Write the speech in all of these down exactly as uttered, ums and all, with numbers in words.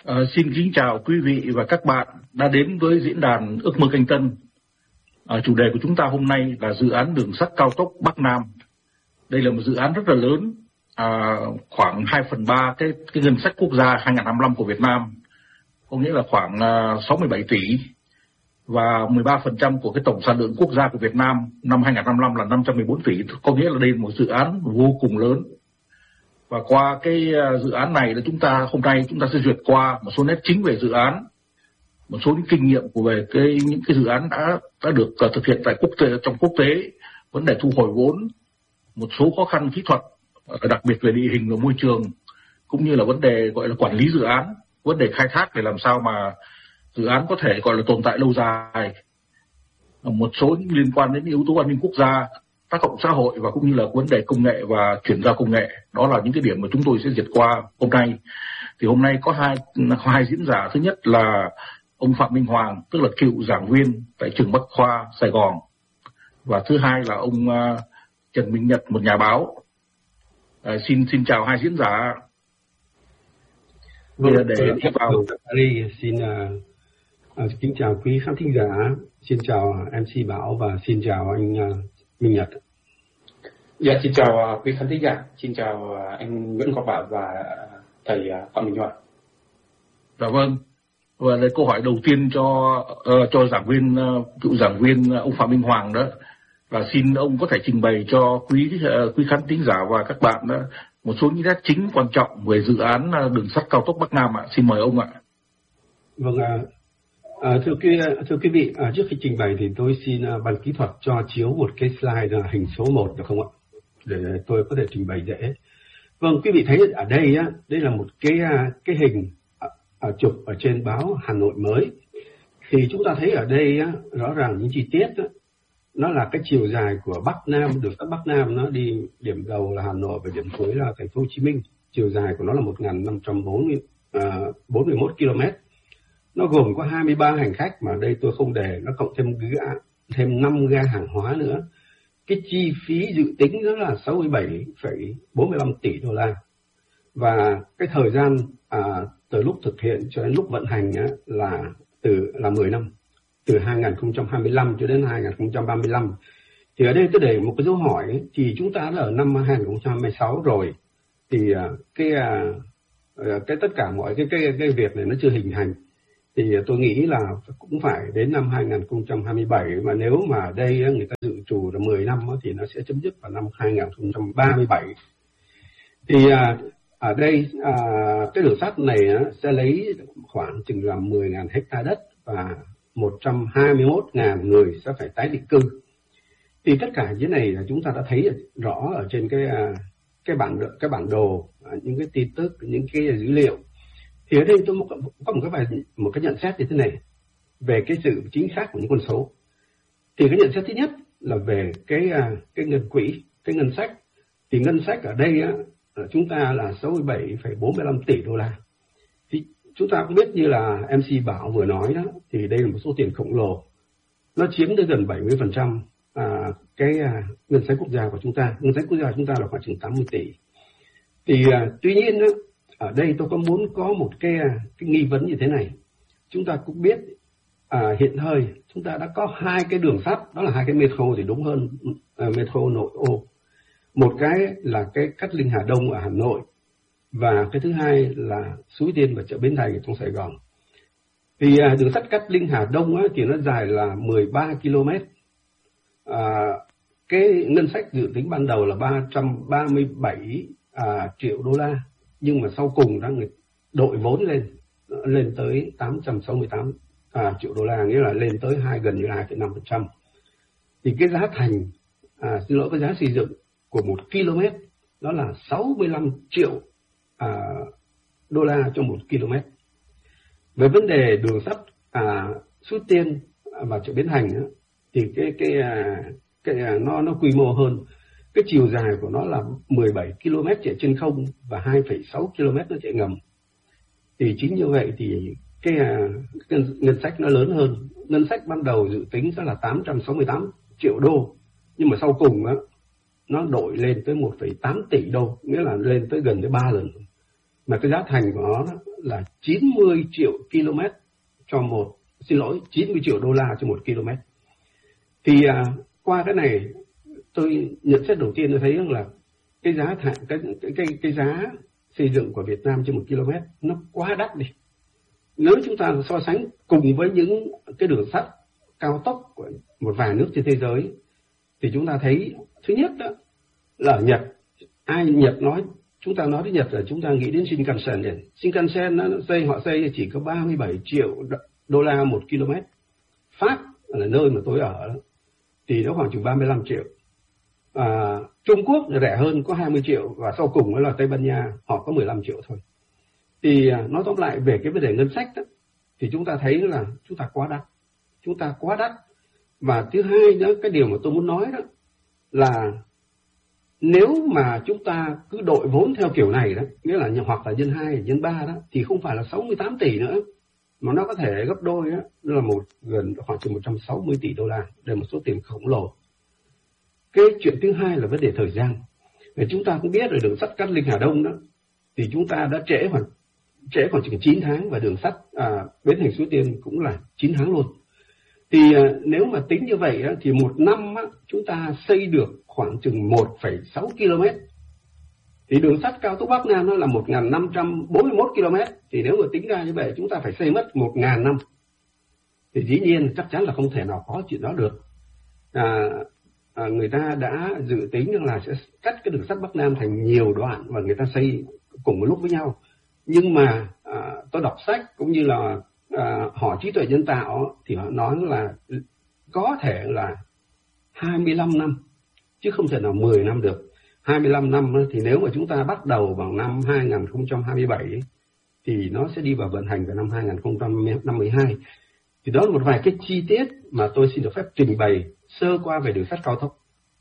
Uh, xin kính chào quý vị và các bạn đã đến với diễn đàn Ước mơ Canh Tân. Uh, chủ đề của chúng ta hôm nay là dự án đường sắt cao tốc Bắc Nam. Đây là một dự án rất là lớn, uh, khoảng hai phần ba cái, cái ngân sách quốc gia hai nghìn không trăm hai mươi lăm của Việt Nam, có nghĩa là khoảng uh, sáu mươi bảy tỷ, và mười ba phần trăm của cái tổng sản lượng quốc gia của Việt Nam năm hai nghìn không trăm hai mươi lăm là năm trăm mười bốn tỷ, có nghĩa là đây là một dự án vô cùng lớn. Và qua cái dự án này là chúng ta hôm nay chúng ta sẽ duyệt qua một số nét chính về dự án, một số những kinh nghiệm của về cái những cái dự án đã đã được uh, thực hiện tại quốc tế, trong quốc tế, vấn đề thu hồi vốn, một số khó khăn kỹ thuật, uh, đặc biệt về địa hình và môi trường, cũng như là vấn đề gọi là quản lý dự án, vấn đề khai thác để làm sao mà dự án có thể gọi là tồn tại lâu dài, uh, một số những liên quan đến yếu tố an ninh quốc gia, tác động xã hội và cũng như là vấn đề công nghệ và chuyển giao công nghệ. Đó là những cái điểm mà chúng tôi sẽ duyệt qua hôm nay. Thì hôm nay có hai hai diễn giả. Thứ nhất là ông Phạm Minh Hoàng, tức là cựu giảng viên tại trường Bách Khoa Sài Gòn, và thứ hai là ông uh, Trần Minh Nhật, một nhà báo. Uh, xin xin chào hai diễn giả. Vâng, để đi vào đây xin uh, uh, kính chào quý khán thính giả, xin chào em xê Bảo và xin chào anh uh, Minh Nhật. Dạ, xin chào quý khán thính giả, xin chào anh Nguyễn Ngọc Bảo và thầy Phạm Minh Hoàng. Dạ vâng. Và lời câu hỏi đầu tiên cho uh, cho giảng viên uh, cựu giảng viên uh, ông Phạm Minh Hoàng đó, và xin ông có thể trình bày cho quý uh, quý khán thính giả và các bạn đó một số những nét chính quan trọng về dự án uh, đường sắt cao tốc Bắc Nam ạ. Xin mời ông ạ. Vâng ạ. Uh... À, thưa quý thưa quý vị, à, trước khi trình bày thì tôi xin à, ban kỹ thuật cho chiếu một cái slide là hình số một được không ạ, để tôi có thể trình bày dễ. Vâng, quý vị thấy ở đây á, đây là một cái cái hình à, à, chụp ở trên báo Hà Nội Mới. Thì chúng ta thấy ở đây á, rõ ràng những chi tiết á, nó là cái chiều dài của Bắc Nam, đường sắt Bắc Nam, nó đi điểm đầu là Hà Nội và điểm cuối là thành phố Hồ Chí Minh. Chiều dài của nó là một nghìn năm trăm bốn mươi mốt ki lô mét. Nó gồm có hai mươi ba hành khách, mà đây tôi không đề, nó cộng thêm ga, thêm năm ga hàng hóa nữa. Cái chi phí dự tính đó là sáu mươi bảy phẩy bốn mươi lăm tỷ đô la. Và cái thời gian à, từ lúc thực hiện cho đến lúc vận hành á, là từ là mười năm, từ hai nghìn không trăm hai mươi lăm cho đến hai nghìn không trăm ba mươi lăm. Thì ở đây tôi để một cái dấu hỏi, thì chúng ta đã ở năm hai nghìn không trăm hai mươi sáu rồi, thì à, cái à, cái tất cả mọi cái cái cái việc này nó chưa hình thành. Thì tôi nghĩ là cũng phải đến năm hai nghìn không trăm hai mươi bảy, mà nếu mà đây người ta dự trù là mười năm thì nó sẽ chấm dứt vào năm hai nghìn không trăm ba mươi bảy. Thì à, ở đây à, cái đường sắt này sẽ lấy khoảng chừng là mười nghìn hecta đất và một trăm hai mươi mốt nghìn người sẽ phải tái định cư. Thì tất cả cái này là chúng ta đã thấy rõ ở trên cái cái bản cái bản đồ, những cái tin tức, những cái dữ liệu. Thì ở đây tôi có một cái bài một cái nhận xét như thế này về cái sự chính xác của những con số. Thì cái nhận xét thứ nhất là về cái cái ngân quỹ, cái ngân sách. Thì ngân sách ở đây á, chúng ta là sáu mươi bảy phẩy bốn mươi lăm tỷ đô la. Thì chúng ta cũng biết, như là em xê Bảo vừa nói đó, thì đây là một số tiền khổng lồ. Nó chiếm tới gần bảy mươi phần trăm à, cái à, ngân sách quốc gia của chúng ta. Ngân sách quốc gia của chúng ta là khoảng chừng tám mươi tỷ. Thì à, tuy nhiên đó, ở đây tôi có muốn có một cái, cái nghi vấn như thế này. Chúng ta cũng biết à, hiện thời chúng ta đã có hai cái đường sắt, đó là hai cái metro thì đúng hơn, à, metro nội ô. Một cái là cái Cát Linh Hà Đông ở Hà Nội, và cái thứ hai là Suối Tiên và chợ Bến Thành trong Sài Gòn. Thì à, đường sắt Cát Linh Hà Đông á, thì nó dài là mười ba ki lô mét. À, cái ngân sách dự tính ban đầu là ba trăm ba mươi bảy à, triệu đô la. Nhưng mà sau cùng đó người đội vốn lên lên tới tám trăm sáu mươi tám à, triệu đô la, nghĩa là lên tới hai gần như là hai phẩy năm phần trăm. Thì cái giá thành à, xin lỗi cái giá xây dựng của một km đó là sáu mươi lăm triệu à, đô la cho một km. Về vấn đề đường sắt à, Suối Tiên và chợ Bến Thành á, thì cái cái à, cái à, nó nó quy mô hơn. Cái chiều dài của nó là mười bảy ki lô mét chạy trên không và hai phẩy sáu ki lô mét nó chạy ngầm. Thì chính như vậy thì cái, cái ngân sách nó lớn hơn. Ngân sách ban đầu dự tính sẽ là tám trăm sáu mươi tám triệu đô, nhưng mà sau cùng á, nó đội lên tới một phẩy tám tỷ đô, nghĩa là lên tới gần tới ba lần. mà cái giá thành của nó là chín mươi triệu km cho một, xin lỗi, chín mươi triệu đô la cho một km. Thì à, qua cái này tôi nhận xét đầu tiên tôi thấy rằng là cái giá thành, cái, cái cái cái giá xây dựng của Việt Nam trên một km nó quá đắt đi. Nếu chúng ta so sánh cùng với những cái đường sắt cao tốc của một vài nước trên thế giới thì chúng ta thấy thứ nhất đó là ở Nhật, ai Nhật nói, chúng ta nói đến Nhật là chúng ta nghĩ đến Shinkansen này. Shinkansen nó xây họ xây chỉ có ba mươi bảy triệu đô la một km. Pháp là nơi mà tôi ở thì nó khoảng chừng ba mươi lăm triệu. À, Trung Quốc là rẻ hơn có hai mươi triệu và sau cùng đó là Tây Ban Nha, họ có mười lăm triệu thôi. Thì nói tóm lại về cái vấn đề ngân sách đó, thì chúng ta thấy là chúng ta quá đắt, chúng ta quá đắt. Và thứ hai nữa, cái điều mà tôi muốn nói đó là nếu mà chúng ta cứ đội vốn theo kiểu này đó, nghĩa là hoặc là nhân hai, nhân ba đó, thì không phải là sáu mươi tám tỷ nữa, mà nó có thể gấp đôi đó, là một gần khoảng chừng một trăm sáu mươi tỷ đô la, để một số tiền khổng lồ. Cái chuyện thứ hai là vấn đề thời gian. Để chúng ta cũng biết rồi, đường sắt Cát Linh Hà Đông đó, thì chúng ta đã trễ khoảng trễ khoảng chừng chín tháng, và đường sắt à, Bến Thành Suối Tiên cũng là chín tháng luôn. Thì à, nếu mà tính như vậy á, thì một năm á, chúng ta xây được khoảng chừng một phẩy sáu ki lô mét. Thì đường sắt cao tốc Bắc Nam nó là một nghìn năm trăm bốn mươi mốt ki lô mét. Thì nếu mà tính ra như vậy chúng ta phải xây mất một nghìn năm. Thì dĩ nhiên chắc chắn là không thể nào có chuyện đó được. À, à, người ta đã dự tính rằng là sẽ cắt cái đường sắt Bắc Nam thành nhiều đoạn và người ta xây cùng một lúc với nhau. Nhưng mà à, tôi đọc sách cũng như là à, họ trí tuệ nhân tạo thì họ nói là có thể là hai mươi lăm năm chứ không thể nào mười năm được. hai mươi lăm năm thì nếu mà chúng ta bắt đầu vào năm hai nghìn không trăm hai mươi bảy thì nó sẽ đi vào vận hành vào năm hai nghìn không trăm năm mươi hai. Thì đó là một vài cái chi tiết mà tôi xin được phép trình bày sơ qua về đường sắt cao tốc.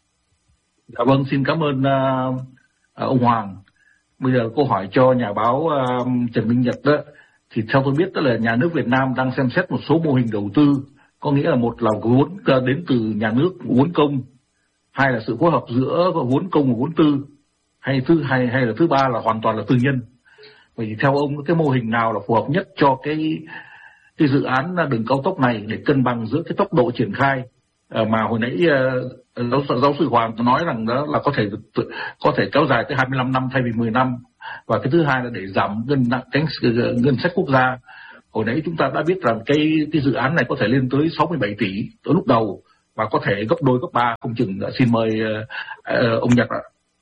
Dạ vâng, xin cảm ơn uh, ông Hoàng. Bây giờ câu hỏi cho nhà báo uh, Trần Minh Nhật đó, thì theo tôi biết đó là nhà nước Việt Nam đang xem xét một số mô hình đầu tư, có nghĩa là một là vốn đến từ nhà nước, vốn công, hai là sự phối hợp giữa vốn công và vốn tư, hay thứ hai hay là thứ ba là hoàn toàn là tư nhân. Vậy thì theo ông cái mô hình nào là phù hợp nhất cho cái cái dự án đường cao tốc này để cân bằng giữa cái tốc độ triển khai mà hồi nãy uh, giáo, giáo sư Hoàng nói rằng đó là có thể có thể kéo dài tới hai mươi lăm năm thay vì mười năm, và cái thứ hai là để giảm ngân cái ngân sách quốc gia. Hồi nãy chúng ta đã biết rằng cái cái dự án này có thể lên tới sáu mươi bảy tỷ tới lúc đầu và có thể gấp đôi gấp ba không chừng. Đã xin mời uh, uh, ông Nhật ạ.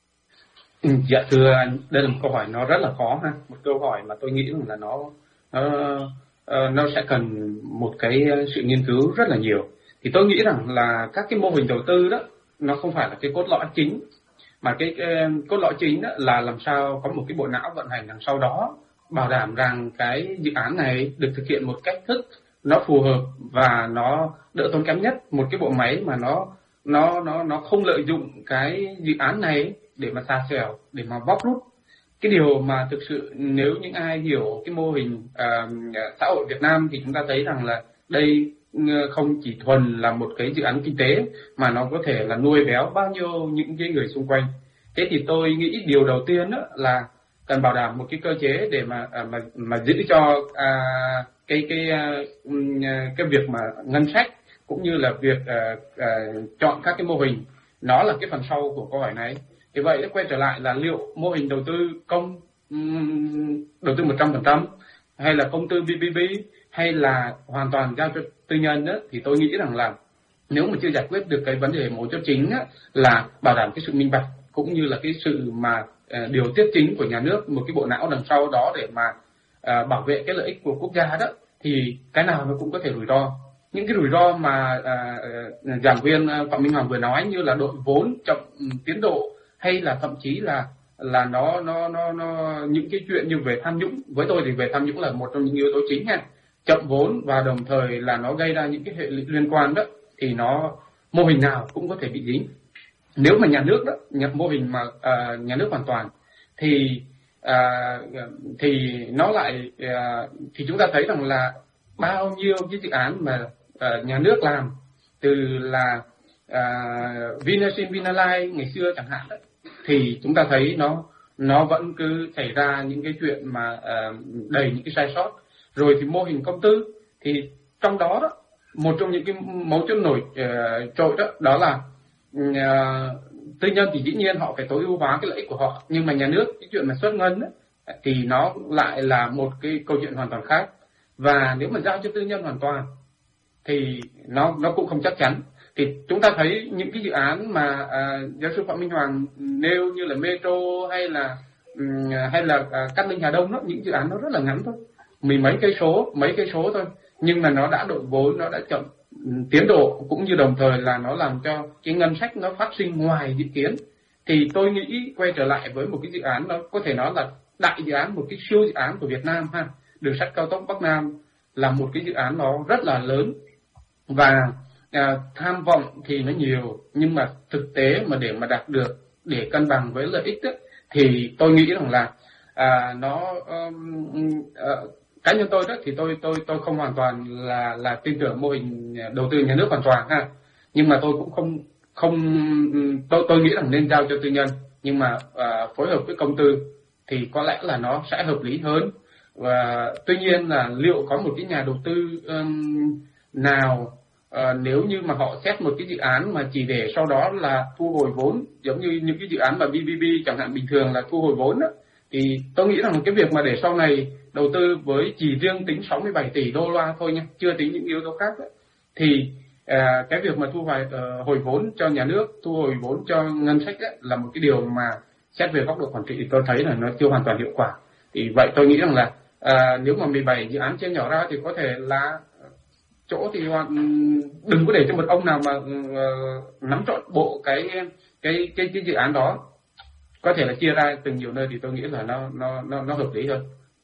Ừ, dạ thưa anh, đây là một câu hỏi nó rất là khó ha, một câu hỏi mà tôi nghĩ là nó nó nó sẽ cần một cái sự nghiên cứu rất là nhiều. Thì tôi nghĩ rằng là các cái mô hình đầu tư đó nó không phải là cái cốt lõi chính, mà cái, cái cốt lõi chính đó là làm sao có một cái bộ não vận hành đằng sau đó, bảo đảm rằng cái dự án này được thực hiện một cách thức nó phù hợp và nó đỡ tốn kém nhất, một cái bộ máy mà nó nó nó nó không lợi dụng cái dự án này để mà xà xẻo, để mà bóc rút. Cái điều mà thực sự nếu những ai hiểu cái mô hình uh, xã hội Việt Nam thì chúng ta thấy rằng là đây không chỉ thuần là một cái dự án kinh tế mà nó có thể là nuôi béo bao nhiêu những cái người xung quanh. Thế thì tôi nghĩ điều đầu tiên đó là cần bảo đảm một cái cơ chế để mà mà mà giữ cho à, cái cái cái việc mà ngân sách cũng như là việc à, à, chọn các cái mô hình, nó là cái phần sau của câu hỏi này. Thì vậy nó quay trở lại là liệu mô hình đầu tư công, đầu tư một trăm phần trăm hay là công tư bê pê pê hay là hoàn toàn giao cho tư nhân đó, thì tôi nghĩ rằng là nếu mà chưa giải quyết được cái vấn đề mấu chốt chính á, là bảo đảm cái sự minh bạch cũng như là cái sự mà uh, điều tiết chính của nhà nước, một cái bộ não đằng sau đó để mà uh, bảo vệ cái lợi ích của quốc gia đó, thì cái nào nó cũng có thể rủi ro. Những cái rủi ro mà uh, giảng viên Phạm Minh Hoàng vừa nói như là đội vốn chậm tiến độ, hay là thậm chí là là nó nó nó nó những cái chuyện như về tham nhũng, với tôi thì về tham nhũng là một trong những yếu tố chính nha, chậm vốn và đồng thời là nó gây ra những cái hệ lụy liên quan đó, thì nó mô hình nào cũng có thể bị dính. Nếu mà nhà nước đó nhập mô hình mà uh, nhà nước hoàn toàn thì uh, thì nó lại uh, thì chúng ta thấy rằng là bao nhiêu cái dự án mà uh, nhà nước làm, từ là uh, Vinasin, Vinalines ngày xưa chẳng hạn đó, thì chúng ta thấy nó nó vẫn cứ xảy ra những cái chuyện mà uh, đầy những cái sai sót. Rồi thì mô hình công tư thì trong đó, đó một trong những cái mấu chốt nổi uh, trội đó đó là uh, tư nhân thì dĩ nhiên họ phải tối ưu hóa cái lợi ích của họ, nhưng mà nhà nước cái chuyện mà xuất ngân đó, thì nó lại là một cái câu chuyện hoàn toàn khác. Và nếu mà giao cho tư nhân hoàn toàn thì nó nó cũng không chắc chắn. Thì chúng ta thấy những cái dự án mà à, giáo sư Phạm Minh Hoàng nêu như là Metro hay là um, hay là à, Cát Linh Hà Đông đó, những dự án nó rất là ngắn thôi, mười mấy cây số mấy cây số thôi, nhưng mà nó đã đội vốn, nó đã chậm tiến độ, cũng như đồng thời là nó làm cho cái ngân sách nó phát sinh ngoài dự kiến. Thì tôi nghĩ quay trở lại với một cái dự án, nó có thể nói là đại dự án, một cái siêu dự án của Việt Nam ha, đường sắt cao tốc Bắc Nam là một cái dự án nó rất là lớn, và à, tham vọng thì nó nhiều, nhưng mà thực tế mà để mà đạt được, để cân bằng với lợi ích đó, thì tôi nghĩ rằng là à, nó um, uh, cá nhân tôi đó thì tôi tôi tôi không hoàn toàn là là tin tưởng mô hình đầu tư nhà nước hoàn toàn ha, nhưng mà tôi cũng không không tôi tôi nghĩ rằng nên giao cho tư nhân, nhưng mà à, phối hợp với công tư thì có lẽ là nó sẽ hợp lý hơn. Và tuy nhiên là liệu có một cái nhà đầu tư um, nào uh, nếu như mà họ xét một cái dự án mà chỉ để sau đó là thu hồi vốn, giống như những cái dự án mà bê bê bê chẳng hạn, bình thường là thu hồi vốn đó, thì tôi nghĩ rằng cái việc mà để sau này đầu tư với chỉ riêng tính sáu mươi bảy tỷ đô la thôi nha, chưa tính những yếu tố khác đó, thì à, cái việc mà thu hồi uh, hồi vốn cho nhà nước, thu hồi vốn cho ngân sách đó, là một cái điều mà xét về góc độ quản trị thì tôi thấy là nó chưa hoàn toàn hiệu quả. Thì vậy tôi nghĩ rằng là à, nếu mà mười bảy dự án chia nhỏ ra thì có thể là chỗ thì đừng có để cho một ông nào mà uh, nắm trọn bộ cái cái cái cái dự án đó, có thể là chia ra từng nhiều nơi, thì tôi nghĩ là nó nó nó nó hợp lý hơn.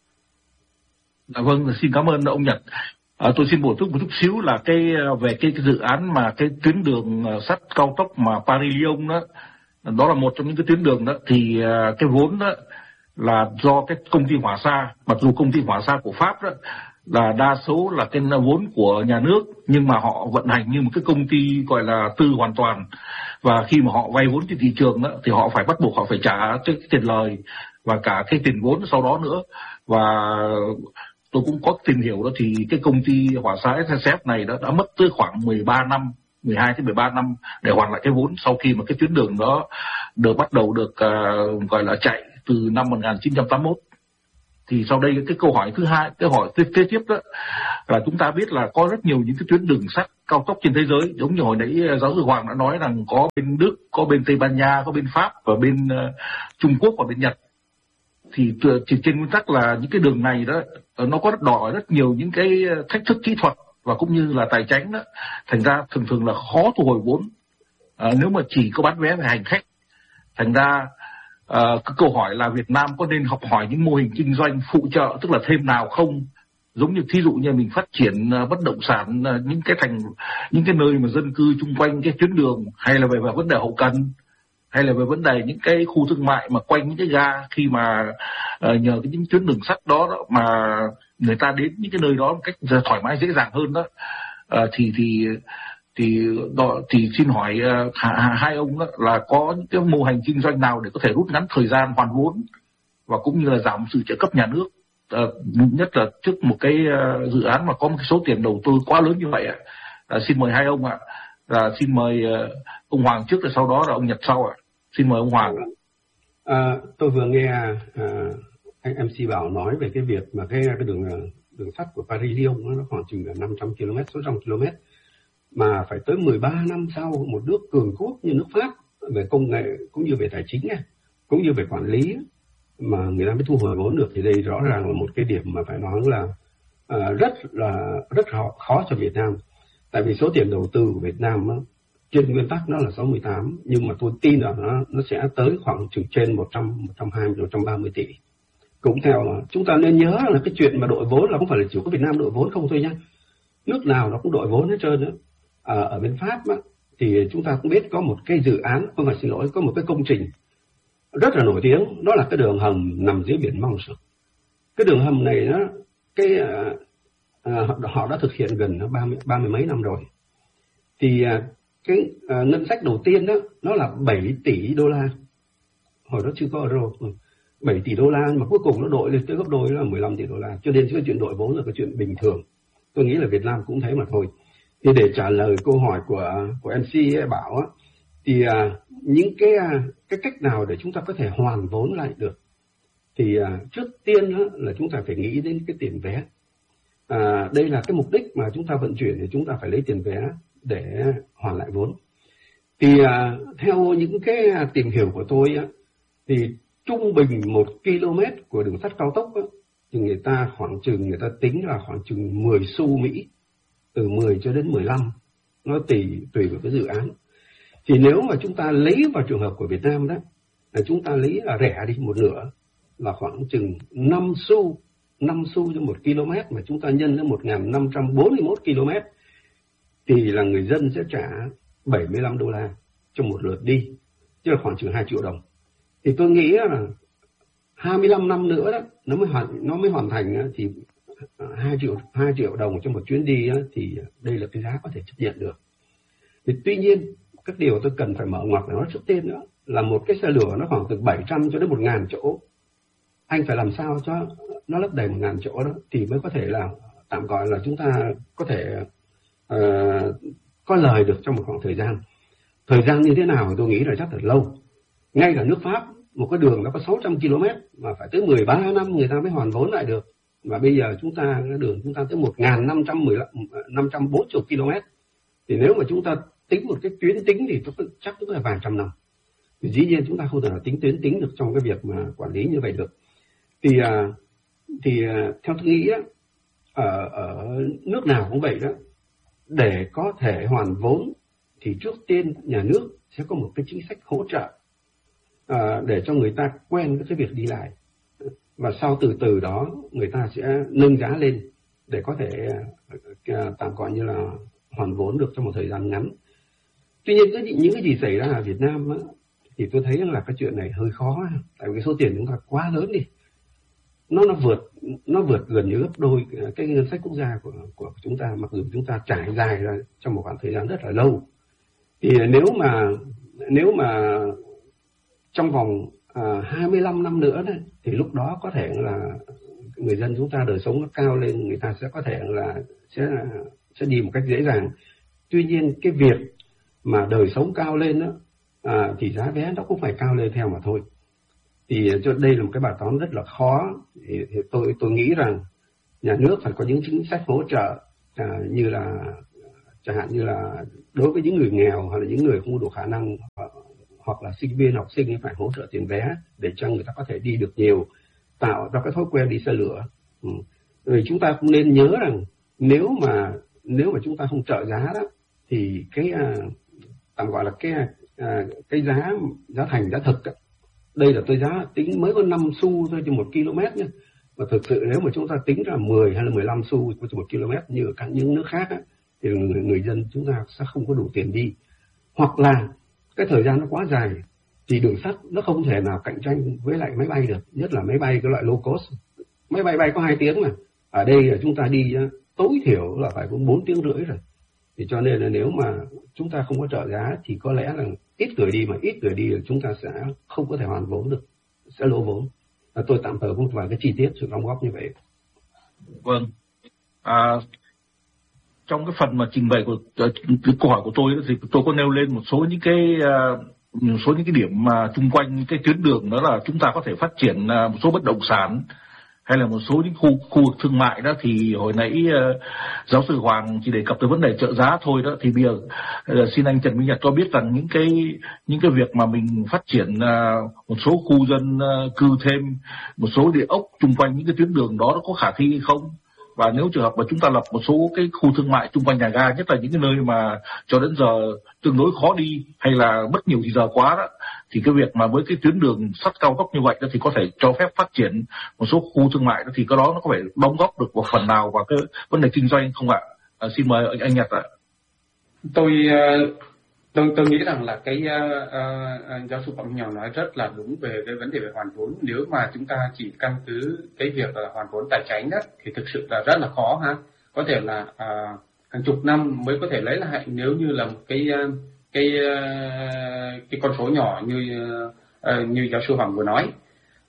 Dạ vâng, xin cảm ơn ông Nhật. À, tôi xin bổ sung một chút xíu là cái về cái, cái dự án mà cái tuyến đường sắt cao tốc mà Paris-Lyon đó, đó là một trong những cái tuyến đường đó, thì uh, cái vốn đó là do cái công ty Hỏa Sa, mặc dù công ty Hỏa Sa của Pháp đó là đa số là cái vốn của nhà nước, nhưng mà họ vận hành như một cái công ty gọi là tư hoàn toàn, và khi mà họ vay vốn trên thị trường đó, thì họ phải bắt buộc họ phải trả cái tiền lời và cả cái tiền vốn sau đó nữa. Và tôi cũng có tìm hiểu đó, thì cái công ty Hỏa Sa ét ét ép này đó đã mất tới khoảng mười ba năm, mười hai tới mười ba năm để hoàn lại cái vốn sau khi mà cái tuyến đường đó được bắt đầu được uh, gọi là chạy từ năm một nghìn chín trăm tám mươi mốt. Thì sau đây cái câu hỏi thứ hai, cái hỏi tiếp tiếp đó là chúng ta biết là có rất nhiều những cái tuyến đường sắt cao tốc trên thế giới, giống như hồi nãy giáo sư Hoàng đã nói rằng có bên Đức, có bên Tây Ban Nha, có bên Pháp và bên uh, Trung Quốc và bên Nhật. Thì, thì trên nguyên tắc là những cái đường này đó nó có đòi hỏi rất nhiều những cái thách thức kỹ thuật và cũng như là tài chính đó, thành ra thường thường là khó thu hồi vốn à, nếu mà chỉ có bán vé về hành khách. Thành ra à, cái câu hỏi là Việt Nam có nên học hỏi những mô hình kinh doanh phụ trợ, tức là thêm nào không, giống như thí dụ như mình phát triển uh, bất động sản, uh, những cái thành những cái nơi mà dân cư chung quanh cái tuyến đường, hay là về, về vấn đề hậu cần, hay là về vấn đề những cái khu thương mại mà quanh những cái ga, khi mà uh, nhờ cái những tuyến đường sắt đó, đó mà người ta đến những cái nơi đó một cách thoải mái dễ dàng hơn đó, uh, thì thì thì đó, thì xin hỏi uh, hai ông đó là có những cái mô hình kinh doanh nào để có thể rút ngắn thời gian hoàn vốn và cũng như là giảm sự trợ cấp nhà nước, uh, nhất là trước một cái uh, dự án mà có một cái số tiền đầu tư quá lớn như vậy ạ. Uh, xin mời hai ông ạ. Uh, xin mời uh, ông Hoàng trước, rồi sau đó là ông Nhật sau ạ. Xin mời ông Hoàng. À, tôi vừa nghe à, anh em xê Bảo nói về cái việc mà cái cái đường đường sắt của Paris-Lyon nó khoảng chừng là năm trăm ki lô mét, sáu trăm ki lô mét, mà phải tới mười ba năm sau một nước cường quốc như nước Pháp về công nghệ cũng như về tài chính này, cũng như về quản lý mà người ta mới thu hồi vốn được. Thì đây rõ ràng là một cái điểm mà phải nói là à, rất là rất khó, khó cho Việt Nam. Tại vì số tiền đầu tư của Việt Nam á, trên nguyên tắc nó là sáu mươi tám, nhưng mà tôi tin là nó nó sẽ tới khoảng chừng trên một trăm, một trăm hai mươi, một trăm ba mươi tỷ. Cũng theo là chúng ta nên nhớ là cái chuyện mà đội vốn là không phải là chỉ có Việt Nam đội vốn không thôi nhá. Nước nào nó cũng đội vốn hết trơn nữa. À, ở bên Pháp á, thì chúng ta cũng biết có một cái dự án, không phải xin lỗi, có một cái công trình rất là nổi tiếng, đó là cái đường hầm nằm dưới biển Manche. Cái đường hầm này nó cái à, à, họ đã thực hiện gần ba mươi, ba mươi mấy năm rồi. Thì à, cái à, ngân sách đầu tiên đó nó là bảy tỷ đô la, hồi đó chưa có euro, bảy tỷ đô la, mà cuối cùng nó đội lên tới gấp đôi là mười lăm tỷ đô la. Cho nên cái chuyện đội vốn là cái chuyện bình thường. Tôi nghĩ là Việt Nam cũng thế mà thôi. Thì để trả lời câu hỏi của của em xê Bảo á, thì à, những cái cái cách nào để chúng ta có thể hoàn vốn lại được, thì à, trước tiên á, là chúng ta phải nghĩ đến cái tiền vé. À, đây là cái mục đích mà chúng ta vận chuyển, thì chúng ta phải lấy tiền vé để hoàn lại vốn. Thì à, theo những cái tìm hiểu của tôi á, thì trung bình một km của đường sắt cao tốc á, thì người ta khoảng chừng người ta tính là khoảng chừng mười xu Mỹ, từ mười cho đến mười lăm, nó tùy tùy vào cái dự án. Thì nếu mà chúng ta lấy vào trường hợp của Việt Nam đó, là chúng ta lấy là rẻ đi một nửa, là khoảng chừng năm xu, năm xu cho một km, mà chúng ta nhân ra một nghìn năm trăm bốn mươi mốt km, thì là người dân sẽ trả bảy mươi lăm đô la cho một lượt đi, chứ là khoảng chừng hai triệu đồng. Thì tôi nghĩ là hai mươi lăm năm nữa đó, nó mới hoàn nó mới hoàn thành, thì hai triệu hai triệu đồng cho một chuyến đi đó, thì đây là cái giá có thể chấp nhận được. Thì tuy nhiên các điều tôi cần phải mở ngoặc để nói trước tiên nữa là một cái xe lửa nó khoảng từ bảy trăm cho đến một nghìn chỗ, anh phải làm sao cho nó lấp đầy một nghìn chỗ đó thì mới có thể là tạm gọi là chúng ta có thể uh, có lời được trong một khoảng thời gian. Thời gian như thế nào tôi nghĩ là chắc là lâu. Ngay cả nước Pháp, một cái đường nó có sáu trăm ki lô mét mà phải tới mười ba năm người ta mới hoàn vốn lại được. Và bây giờ chúng ta, cái đường chúng ta tới một nghìn năm trăm mười lăm, năm trăm bốn mươi ki lô mét. Thì nếu mà chúng ta tính một cái tuyến tính thì chắc cũng là vài trăm năm. Thì dĩ nhiên chúng ta không thể nào tính tuyến tính được trong cái việc mà quản lý như vậy được. Thì thì theo tôi nghĩ á, ở, ở nước nào cũng vậy đó, để có thể hoàn vốn thì trước tiên nhà nước sẽ có một cái chính sách hỗ trợ à, để cho người ta quen với cái việc đi lại, và sau từ từ đó người ta sẽ nâng giá lên để có thể à, tạm gọi như là hoàn vốn được trong một thời gian ngắn. Tuy nhiên cái, những cái gì xảy ra ở Việt Nam á, thì tôi thấy là cái chuyện này hơi khó, tại vì cái số tiền chúng ta quá lớn đi, nó nó vượt nó vượt gần như gấp đôi cái ngân sách quốc gia của của chúng ta, mặc dù chúng ta trải dài ra trong một khoảng thời gian rất là lâu. Thì nếu mà nếu mà trong vòng à, hai mươi lăm năm nữa đấy, thì lúc đó có thể là người dân chúng ta đời sống nó cao lên, người ta sẽ có thể là sẽ sẽ đi một cách dễ dàng. Tuy nhiên cái việc mà đời sống cao lên đó, à, thì giá vé nó cũng phải cao lên theo mà thôi. Thì cho đây là một cái bài toán rất là khó. Thì, thì tôi tôi nghĩ rằng nhà nước phải có những chính sách hỗ trợ, à, như là chẳng hạn như là đối với những người nghèo hoặc là những người không đủ khả năng, hoặc là sinh viên học sinh phải hỗ trợ tiền vé để cho người ta có thể đi được nhiều, tạo ra cái thói quen đi xe lửa. Ừ. Rồi chúng ta cũng nên nhớ rằng nếu mà nếu mà chúng ta không trợ giá đó, thì cái à, tạm gọi là cái à, cái giá giá thành giá thực đó, đây là tôi giá tính mới có năm xu thôi cho một km nhé. Và thực sự nếu mà chúng ta tính ra mười hay là mười lăm xu cho một km như ở các những nước khác á, thì người, người dân chúng ta sẽ không có đủ tiền đi. Hoặc là cái thời gian nó quá dài thì đường sắt nó không thể nào cạnh tranh với lại máy bay được, nhất là máy bay cái loại low cost. Máy bay bay có hai tiếng mà, ở đây là chúng ta đi tối thiểu là phải có bốn tiếng rưỡi rồi. Thì cho nên là nếu mà chúng ta không có trợ giá thì có lẽ là ít người đi, mà ít người đi là chúng ta sẽ không có thể hoàn vốn được, sẽ lỗ vốn. Và tôi tạm thời một vài cái chi tiết sự đóng góp như vậy. Vâng. À, trong cái phần mà trình bày của cái câu hỏi của tôi thì tôi có nêu lên một số những cái một số những cái điểm mà chung quanh cái tuyến đường, đó là chúng ta có thể phát triển một số bất động sản hay là một số những khu khu vực thương mại đó. Thì hồi nãy uh, giáo sư Hoàng chỉ đề cập tới vấn đề trợ giá thôi đó, thì bây giờ uh, xin anh Trần Minh Nhật cho biết rằng những cái những cái việc mà mình phát triển uh, một số khu dân uh, cư thêm, một số địa ốc chung quanh những cái tuyến đường đó nó có khả thi hay không? Và nếu trường hợp mà chúng ta lập một số cái khu thương mại chung quanh nhà ga, nhất là những cái nơi mà cho đến giờ tương đối khó đi hay là mất nhiều thì giờ quá đó, thì cái việc mà với cái tuyến đường sắt cao tốc như vậy đó thì có thể cho phép phát triển một số khu thương mại đó, thì cái đó nó có thể đóng góp được một phần nào vào cái vấn đề kinh doanh không ạ? À, xin mời anh, anh Nhật ạ. Tôi tôi tôi nghĩ rằng là cái uh, uh, giáo sư Phạm Nhỏ nói rất là đúng về cái vấn đề về hoàn vốn. Nếu mà chúng ta chỉ căn cứ cái việc là hoàn vốn tài chính đó thì thực sự là rất là khó ha. Có thể là uh, hàng chục năm mới có thể lấy lại, nếu như là một cái uh, cái uh, cái con số nhỏ như uh, như giáo sư Hoàng vừa nói.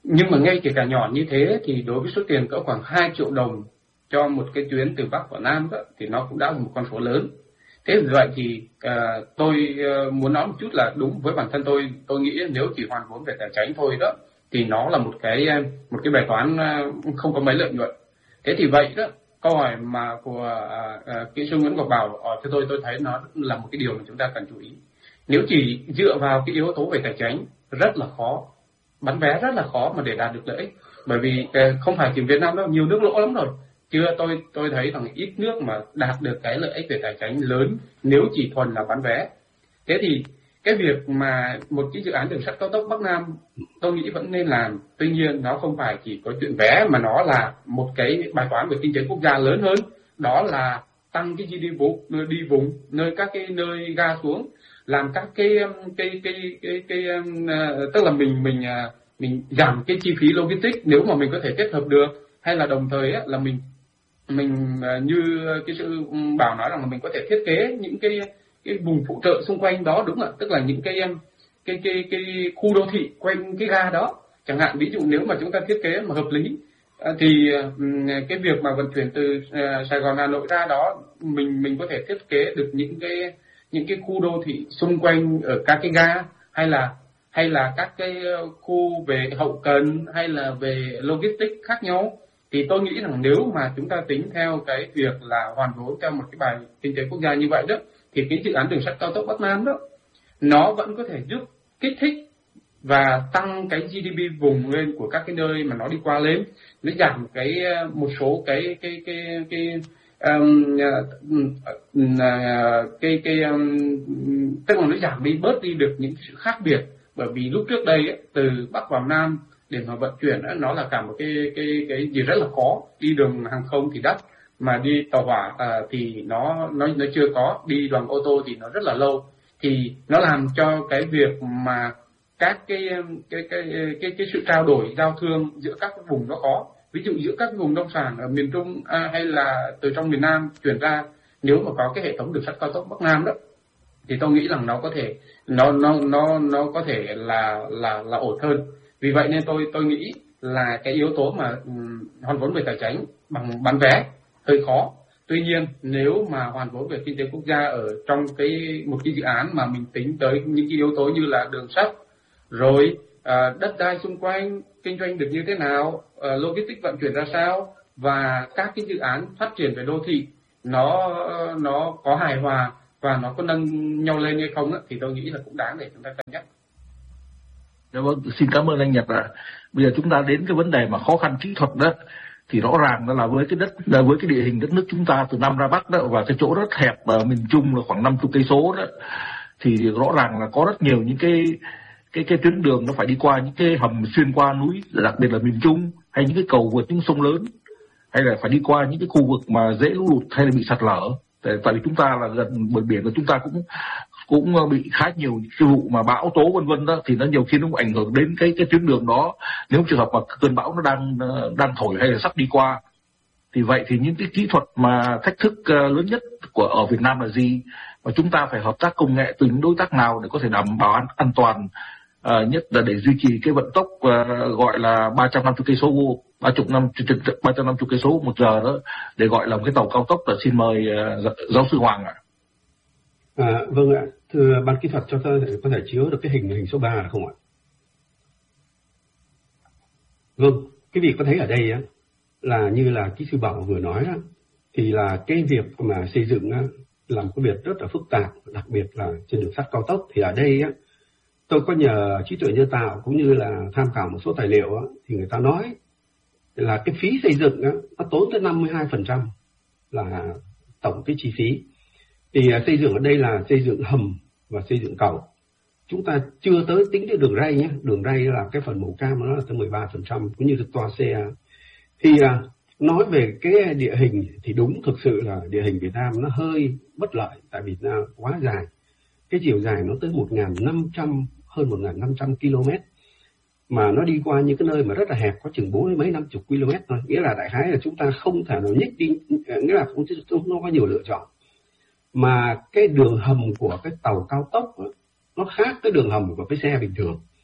nhưng mà ngay kể cả nhỏ như thế thì đối với số tiền cỡ khoảng hai triệu đồng cho một cái tuyến từ Bắc vào Nam đó, thì nó cũng đã là một con số lớn. Thế vì vậy thì uh, tôi uh, muốn nói một chút là đúng với bản thân tôi, tôi nghĩ nếu chỉ hoàn vốn về tài chính thôi đó thì nó là một cái một cái bài toán uh, không có mấy lợi nhuận. Thế thì vậy đó, câu hỏi mà của uh, uh, kỹ sư Nguyễn Ngọc Bảo uh, theo tôi tôi thấy nó là một cái điều mà chúng ta cần chú ý. Nếu chỉ dựa vào cái yếu tố về tài chính rất là khó, bán vé rất là khó mà để đạt được lợi ích, bởi vì uh, không phải chỉ Việt Nam đâu, nhiều nước lỗ lắm rồi. Chưa tôi tôi thấy rằng ít nước mà đạt được cái lợi ích về tài chính lớn nếu chỉ thuần là bán vé. Thế thì cái việc mà một cái dự án đường sắt cao tốc Bắc Nam tôi nghĩ vẫn nên làm. Tuy nhiên nó không phải chỉ có chuyện vé mà nó là một cái bài toán về kinh tế quốc gia lớn hơn. Đó là tăng cái giê đê pê nơi đi vùng, nơi các cái nơi ga xuống, làm các cái cái cái cái cái, cái uh, tức là mình mình uh, mình giảm cái chi phí logistics nếu mà mình có thể kết hợp được, hay là đồng thời uh, là mình mình như cái sự Bảo nói rằng là mình có thể thiết kế những cái cái vùng phụ trợ xung quanh đó, đúng là tức là những cái cái cái cái khu đô thị quanh cái ga đó chẳng hạn. Ví dụ nếu mà chúng ta thiết kế mà hợp lý thì cái việc mà vận chuyển từ Sài Gòn Hà Nội ra đó mình mình có thể thiết kế được những cái những cái khu đô thị xung quanh ở các cái ga, hay là hay là các cái khu về hậu cần hay là về logistics khác nhau. Thì tôi nghĩ rằng nếu mà chúng ta tính theo cái việc là hoàn vốn theo một cái bài kinh tế quốc gia như vậy đó, thì cái dự án đường sắt cao tốc Bắc Nam đó nó vẫn có thể giúp kích thích và tăng cái giê đê pê vùng lên của các cái nơi mà nó đi qua lên, nó giảm cái một số cái cái cái cái um, uh, cái cái um, tức là nó giảm đi bớt đi được những sự khác biệt. Bởi vì lúc trước đây ấy, từ Bắc vào Nam để mà vận chuyển ấy, nó là cả một cái cái cái gì rất là khó. Đi đường hàng không thì đắt, mà đi tàu hỏa à, thì nó nó nó chưa có, đi bằng ô tô thì nó rất là lâu. Thì nó làm cho cái việc mà các cái cái cái cái cái sự trao đổi giao thương giữa các cái vùng nó khó. Ví dụ giữa các vùng nông sản ở miền Trung à, hay là từ trong miền Nam chuyển ra, nếu mà có cái hệ thống đường sắt cao tốc Bắc Nam đó thì tôi nghĩ rằng nó có thể nó nó nó nó có thể là là là ổn hơn. Vì vậy nên tôi tôi nghĩ là cái yếu tố mà um, hoàn vốn về tài chính bằng bán vé hơi khó. Tuy nhiên nếu mà hoàn vốn về kinh tế quốc gia ở trong cái một cái dự án mà mình tính tới những cái yếu tố như là đường sắt, rồi uh, đất đai xung quanh, kinh doanh được như thế nào, uh, logistics vận chuyển ra sao, và các cái dự án phát triển về đô thị nó nó có hài hòa và nó có nâng nhau lên hay không á, thì tôi nghĩ là cũng đáng để chúng ta cân nhắc. Dạ vâng, xin cảm ơn anh Nhật ạ. Bây giờ chúng ta đến cái vấn đề mà khó khăn kỹ thuật đó, thì rõ ràng đó là với cái đất là với cái địa hình đất nước chúng ta từ Nam ra Bắc đó, và cái chỗ rất hẹp ở miền Trung là khoảng năm mươi cây số đó, thì rõ ràng là có rất nhiều những cái cái cái tuyến đường nó phải đi qua những cái hầm xuyên qua núi, đặc biệt là miền Trung, hay những cái cầu vượt những sông lớn, hay là phải đi qua những cái khu vực mà dễ lũ lụt hay là bị sạt lở. Tại, tại vì chúng ta là gần bờ biển, và chúng ta cũng cũng bị khá nhiều cái vụ mà bão tố vân vân đó, thì nó nhiều khi nó cũng ảnh hưởng đến cái cái tuyến đường đó. Nếu trường hợp mà cơn bão nó đang đang thổi hay là sắp đi qua, thì vậy thì những cái kỹ thuật mà thách thức lớn nhất của ở Việt Nam là gì, và chúng ta phải hợp tác công nghệ từ những đối tác nào để có thể đảm bảo an, an toàn, uh, nhất là để duy trì cái vận tốc uh, gọi là ba trăm năm mươi cây số vô ba chục năm ba trăm năm mươi cây số một giờ đó, để gọi là một cái tàu cao tốc. Là xin mời uh, giáo sư Hoàng ạ. À, vâng ạ, thưa ban kỹ thuật, cho tôi có thể chiếu được cái hình hình số ba không ạ? Vâng, cái việc có thấy ở đây á, là như là kỹ sư Bảo vừa nói đó, thì là cái việc mà xây dựng á, là một cái việc rất là phức tạp, đặc biệt là trên đường sắt cao tốc. Thì ở đây á, tôi có nhờ trí tuệ nhân tạo cũng như là tham khảo một số tài liệu á, thì người ta nói là cái phí xây dựng á, nó tốn tới năm mươi hai phần trăm là tổng cái chi phí. Thì uh, xây dựng ở đây là xây dựng hầm và xây dựng cầu. Chúng ta chưa tới tính đến đường ray nhé. Đường ray là cái phần màu cam, nó là tới mười ba phần trăm, cũng như được toa xe. Thì uh, nói về cái địa hình thì đúng, thực sự là địa hình Việt Nam nó hơi bất lợi, tại Việt Nam quá dài. Cái chiều dài nó tới một nghìn năm trăm, hơn một nghìn năm trăm ki lô mét. Mà nó đi qua những cái nơi mà rất là hẹp, có chừng bốn mươi mấy năm chục km thôi. Nghĩa là đại khái là chúng ta không thể nào nhích đi, nghĩa là không, không có nhiều lựa chọn. Mà cái đường hầm của cái tàu cao tốc đó, nó khác cái đường hầm của cái xe bình thường.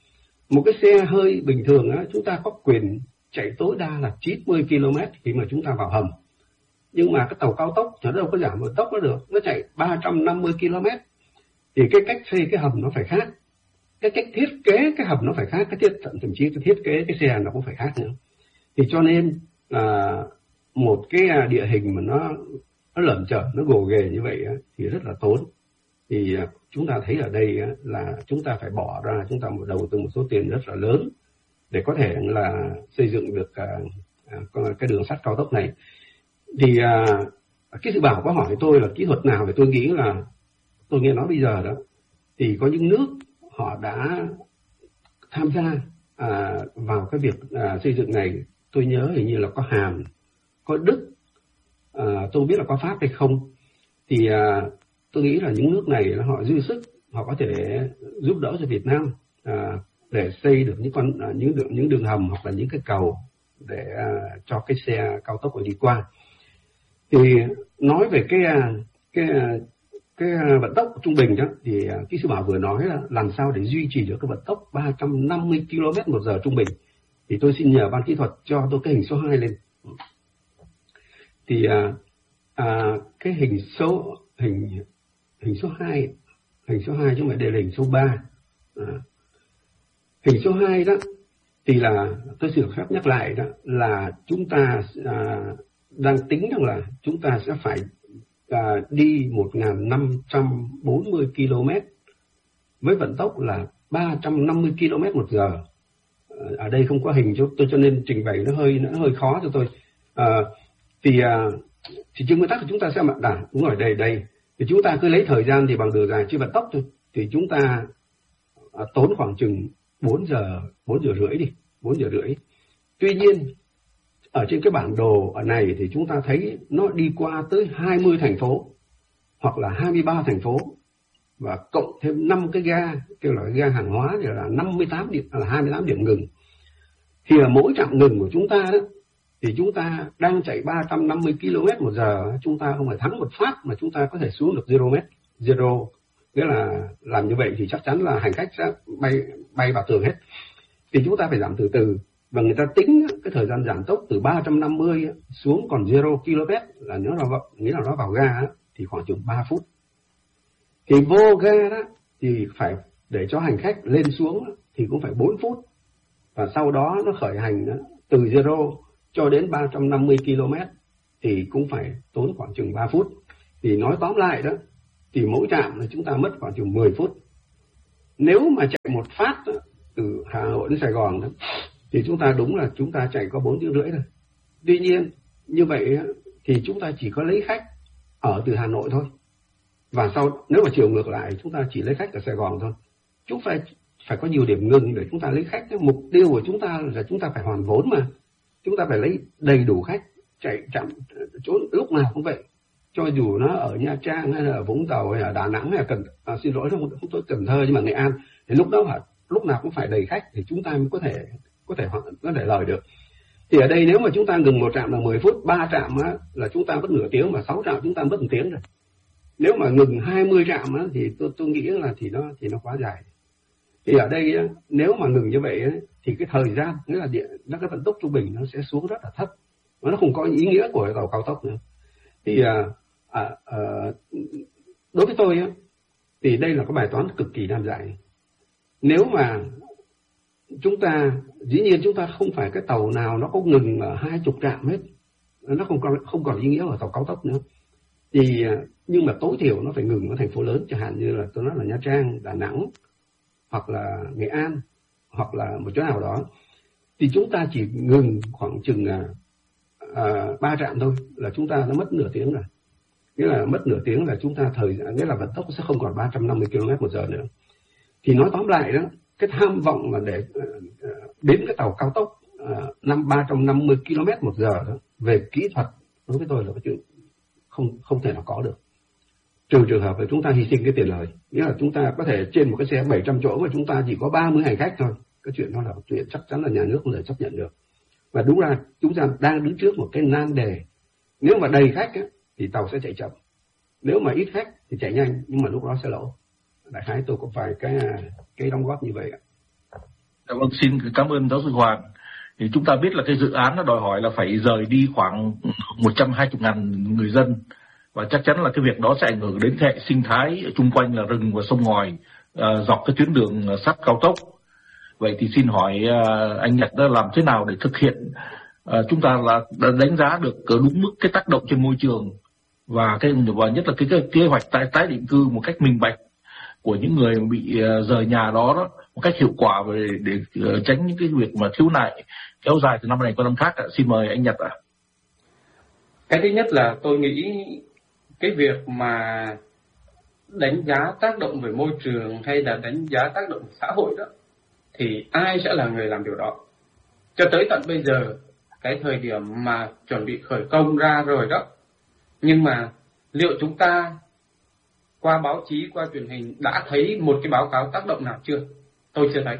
một cái xe hơi bình thường á, chúng ta có quyền chạy tối đa là chín mươi ki lô mét khi mà chúng ta vào hầm. Nhưng mà cái tàu cao tốc nó đâu có giảm vận tốc nó được, nó chạy ba trăm năm mươi ki lô mét. Thì cái cách xây cái hầm nó phải khác, cái cách thiết kế cái hầm nó phải khác, cái thiết thậm chí cái thiết kế cái xe nó cũng phải khác nữa. Thì cho nên là một cái địa hình mà nó nó lởm chởm, nó gồ ghề như vậy á, thì rất là tốn. Thì chúng ta thấy ở đây á, là chúng ta phải bỏ ra, chúng ta đầu tư một số tiền rất là lớn để có thể là xây dựng được uh, cái đường sắt cao tốc này. Thì uh, cái sự bảo có hỏi tôi là kỹ thuật nào, thì tôi nghĩ là tôi nghe nói bây giờ đó thì có những nước họ đã tham gia uh, vào cái việc uh, xây dựng này. Tôi nhớ hình như là có Hàn, có Đức, uh, tôi không biết là có Pháp hay không. Thì uh, tôi nghĩ là những nước này họ dư sức, họ có thể giúp đỡ cho Việt Nam uh, để xây được những con uh, những đường những đường hầm hoặc là những cái cầu để uh, cho cái xe cao tốc này đi qua. Thì nói về cái cái cái vận tốc trung bình đó, thì cái sư Bảo vừa nói là làm sao để duy trì được cái vận tốc ba trăm năm mươi ki lô mét một giờ trung bình. Thì tôi xin nhờ ban kỹ thuật cho tôi cái hình số hai lên. Thì à, à, cái hình số hình hình số hai, hình số hai chứ không phải đây là hình số ba. À, hình số hai đó thì là tôi xin được phép nhắc lại đó là chúng ta à, đang tính rằng là chúng ta sẽ phải à, đi một nghìn năm trăm bốn mươi ki lô mét với vận tốc là ba trăm năm mươi ki lô mét một giờ. Ở đây không có hình cho tôi cho nên trình bày nó hơi nó hơi khó cho tôi. À, thì à, thì trên nguyên tắc của chúng ta sẽ mặc đảm đúng rồi đây đây thì chúng ta cứ lấy thời gian thì bằng đường dài chia vận tốc thôi, thì chúng ta à, tốn khoảng chừng bốn giờ bốn giờ rưỡi đi bốn giờ rưỡi. Tuy nhiên ở trên cái bản đồ ở này thì chúng ta thấy nó đi qua tới hai mươi thành phố hoặc là hai mươi ba thành phố và cộng thêm năm cái ga kêu là ga hàng hóa thì là năm mươi tám điểm là hai mươi tám điểm ngừng. Thì ở mỗi trạm ngừng của chúng ta đó thì chúng ta đang chạy ba trăm năm mươi ki lô mét một giờ, chúng ta không phải thắng một phát mà chúng ta có thể xuống được zero mét, zero, nghĩa là làm như vậy thì chắc chắn là hành khách sẽ bay bay vào tường hết. Thì chúng ta phải giảm từ từ, và người ta tính cái thời gian giảm tốc từ ba trăm năm mươi xuống còn zero ki lô mét là nếu nó vào, nghĩa là nó vào ga thì khoảng chừng ba phút. Thì vô ga đó thì phải để cho hành khách lên xuống thì cũng phải bốn phút, và sau đó nó khởi hành từ zero cho đến ba trăm năm mươi ki lô mét thì cũng phải tốn khoảng chừng ba phút. Thì nói tóm lại đó thì mỗi trạm là chúng ta mất khoảng chừng mười phút. Nếu mà chạy một phát đó, từ Hà Nội đến Sài Gòn đó, thì chúng ta đúng là chúng ta chạy có bốn tiếng rưỡi thôi. Tuy nhiên như vậy thì chúng ta chỉ có lấy khách ở từ Hà Nội thôi, và sau nếu mà chiều ngược lại chúng ta chỉ lấy khách ở Sài Gòn thôi. Chúng phải phải có nhiều điểm ngừng để chúng ta lấy khách. Cái mục tiêu của chúng ta là chúng ta phải hoàn vốn mà, chúng ta phải lấy đầy đủ khách chạy chậm chỗ lúc nào cũng vậy, cho dù nó ở Nha Trang hay là ở Vũng Tàu hay là Đà Nẵng hay là Cần à, xin lỗi không tôi Cần Thơ nhưng mà Nghệ An thì lúc đó phải lúc nào cũng phải đầy khách thì chúng ta mới có thể có thể có thể lời được. Thì ở đây nếu mà chúng ta ngừng một trạm là mười phút, ba trạm á, là chúng ta mất nửa tiếng, và sáu trạm chúng ta mất một tiếng rồi. Nếu mà ngừng hai mươi trạm á, thì tôi tôi nghĩ là thì nó thì nó quá dài. Thì ở đây á, nếu mà ngừng như vậy á, thì cái thời gian nghĩa là điện nó cái vận tốc trung bình nó sẽ xuống rất là thấp, và nó không có ý nghĩa của tàu cao tốc nữa. Thì à, à, à, đối với tôi á, thì đây là cái bài toán cực kỳ nan giải. Nếu mà chúng ta dĩ nhiên chúng ta không phải cái tàu nào nó có ngừng ở hai chục trạm hết, nó không còn không còn ý nghĩa ở tàu cao tốc nữa. Thì nhưng mà tối thiểu nó phải ngừng ở thành phố lớn, chẳng hạn như là tôi nói là Nha Trang, Đà Nẵng hoặc là Nghệ An hoặc là một chỗ nào đó, thì chúng ta chỉ ngừng khoảng chừng à, ba trạm thôi là chúng ta đã mất nửa tiếng rồi. Nghĩa là mất nửa tiếng là chúng ta thời nghĩa là vận tốc sẽ không còn ba trăm năm mươi ki lô mét một giờ nữa. Thì nói tóm lại đó, cái tham vọng mà để đến cái tàu cao tốc năm ba trăm năm mươi ki lô mét một giờ đó, về kỹ thuật đối với tôi là cái chuyện không không thể nào có được, trừ trường hợp là chúng ta hy sinh cái tiền lời. Nghĩa là chúng ta có thể trên một cái xe bảy trăm chỗ mà chúng ta chỉ có ba mươi hành khách thôi, cái chuyện đó là chuyện chắc chắn là nhà nước không thể chấp nhận được. Và đúng ra chúng ta đang đứng trước một cái nan đề. Nếu mà đầy khách á, thì tàu sẽ chạy chậm, nếu mà ít khách thì chạy nhanh, nhưng mà lúc đó sẽ lỗ. Đại khái tôi có vài cái cái đóng góp như vậy ạ. Dạ vâng, xin cảm ơn giáo sư Hoàng. Thì chúng ta biết là cái dự án nó đòi hỏi là phải rời đi khoảng một trăm hai mươi ngàn người dân, và chắc chắn là cái việc đó sẽ ảnh hưởng đến hệ sinh thái ở chung quanh là rừng và sông ngòi uh, dọc cái tuyến đường sắt cao tốc. Vậy thì xin hỏi uh, anh Nhật đã làm thế nào để thực hiện uh, chúng ta là đã đánh giá được đúng mức cái tác động trên môi trường và cái và nhất là cái, cái kế hoạch tái tái định cư một cách minh bạch của những người bị uh, rời nhà đó, đó một cách hiệu quả về để uh, tránh những cái việc mà khiếu nại kéo dài từ năm này qua năm khác ạ. Xin mời anh Nhật ạ. Cái thứ nhất là tôi nghĩ cái việc mà đánh giá tác động về môi trường hay là đánh giá tác động về xã hội đó thì ai sẽ là người làm điều đó. Cho tới tận bây giờ, cái thời điểm mà chuẩn bị khởi công ra rồi đó, nhưng mà liệu chúng ta qua báo chí, qua truyền hình đã thấy một cái báo cáo tác động nào chưa? Tôi chưa thấy.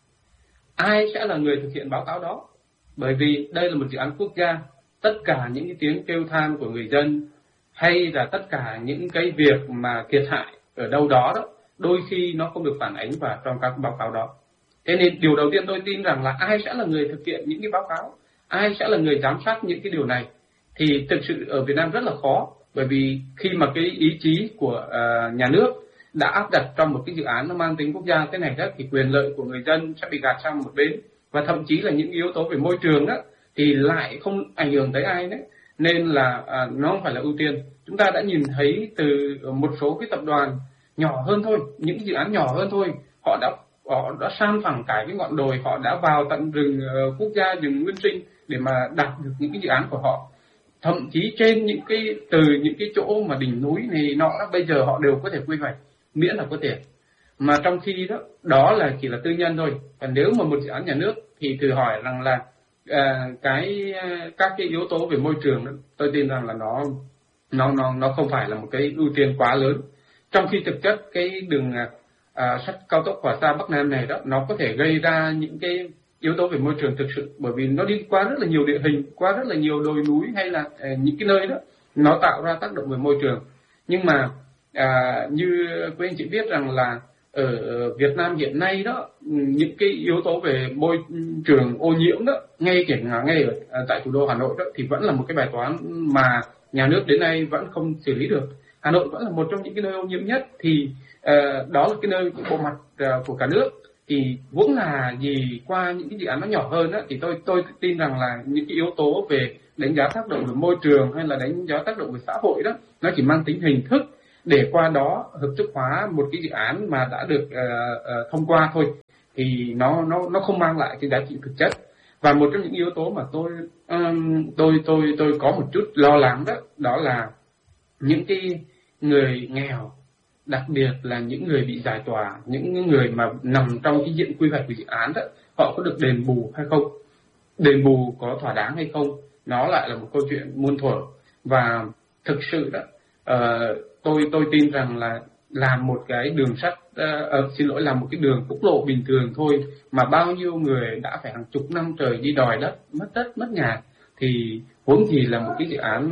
Ai sẽ là người thực hiện báo cáo đó? Bởi vì đây là một dự án quốc gia, tất cả những cái tiếng kêu than của người dân hay là tất cả những cái việc mà thiệt hại ở đâu đó đó, đôi khi nó không được phản ánh vào trong các báo cáo đó. Thế nên điều đầu tiên tôi tin rằng là ai sẽ là người thực hiện những cái báo cáo, ai sẽ là người giám sát những cái điều này, thì thực sự ở Việt Nam rất là khó. Bởi vì khi mà cái ý chí của uh, nhà nước đã áp đặt trong một cái dự án nó mang tính quốc gia thế này đó, thì quyền lợi của người dân sẽ bị gạt sang một bên, và thậm chí là những yếu tố về môi trường đó thì lại không ảnh hưởng tới ai đấy, nên là uh, nó không phải là ưu tiên. Chúng ta đã nhìn thấy từ một số cái tập đoàn nhỏ hơn thôi, những dự án nhỏ hơn thôi, họ đã họ đã san phẳng cả cái ngọn đồi, họ đã vào tận rừng uh, quốc gia, rừng nguyên sinh để mà đạt được những cái dự án của họ. Thậm chí trên những cái từ những cái chỗ mà đỉnh núi này nọ đó, bây giờ họ đều có thể quy hoạch, miễn là có tiền. Mà trong khi đó đó là chỉ là tư nhân thôi. Còn nếu mà một dự án nhà nước thì thử hỏi rằng là à, cái các cái yếu tố về môi trường đó, tôi tin rằng là nó nó nó nó không phải là một cái ưu tiên quá lớn. Trong khi thực chất cái đường à, sắt cao tốc Hòa Xa Bắc Nam này đó, nó có thể gây ra những cái yếu tố về môi trường thực sự, bởi vì nó đi qua rất là nhiều địa hình, qua rất là nhiều đồi núi hay là uh, những cái nơi đó nó tạo ra tác động về môi trường. Nhưng mà uh, như quý anh chị biết rằng là ở Việt Nam hiện nay đó, những cái yếu tố về môi trường ô nhiễm đó, ngay kể cả ngay ở uh, tại thủ đô Hà Nội đó, thì vẫn là một cái bài toán mà nhà nước đến nay vẫn không xử lý được. Hà Nội vẫn là một trong những cái nơi ô nhiễm nhất, thì uh, đó là cái nơi bộ mặt uh, của cả nước. Thì vốn là gì qua những cái dự án nó nhỏ hơn đó, thì tôi tôi tin rằng là những cái yếu tố về đánh giá tác động về môi trường hay là đánh giá tác động về xã hội đó, nó chỉ mang tính hình thức để qua đó hợp thức hóa một cái dự án mà đã được uh, uh, thông qua thôi, thì nó nó nó không mang lại cái giá trị thực chất. Và một trong những yếu tố mà tôi um, tôi tôi tôi có một chút lo lắng đó, đó là những cái người nghèo, đặc biệt là những người bị giải tỏa, những người mà nằm trong cái diện quy hoạch của dự án đó, họ có được đền bù hay không, đền bù có thỏa đáng hay không, nó lại là một câu chuyện muôn thuở. Và thực sự đó, uh, tôi tôi tin rằng là làm một cái đường sắt, uh, uh, xin lỗi làm một cái đường quốc lộ bình thường thôi mà bao nhiêu người đã phải hàng chục năm trời đi đòi đất, mất đất mất nhà, thì vốn gì là một cái dự án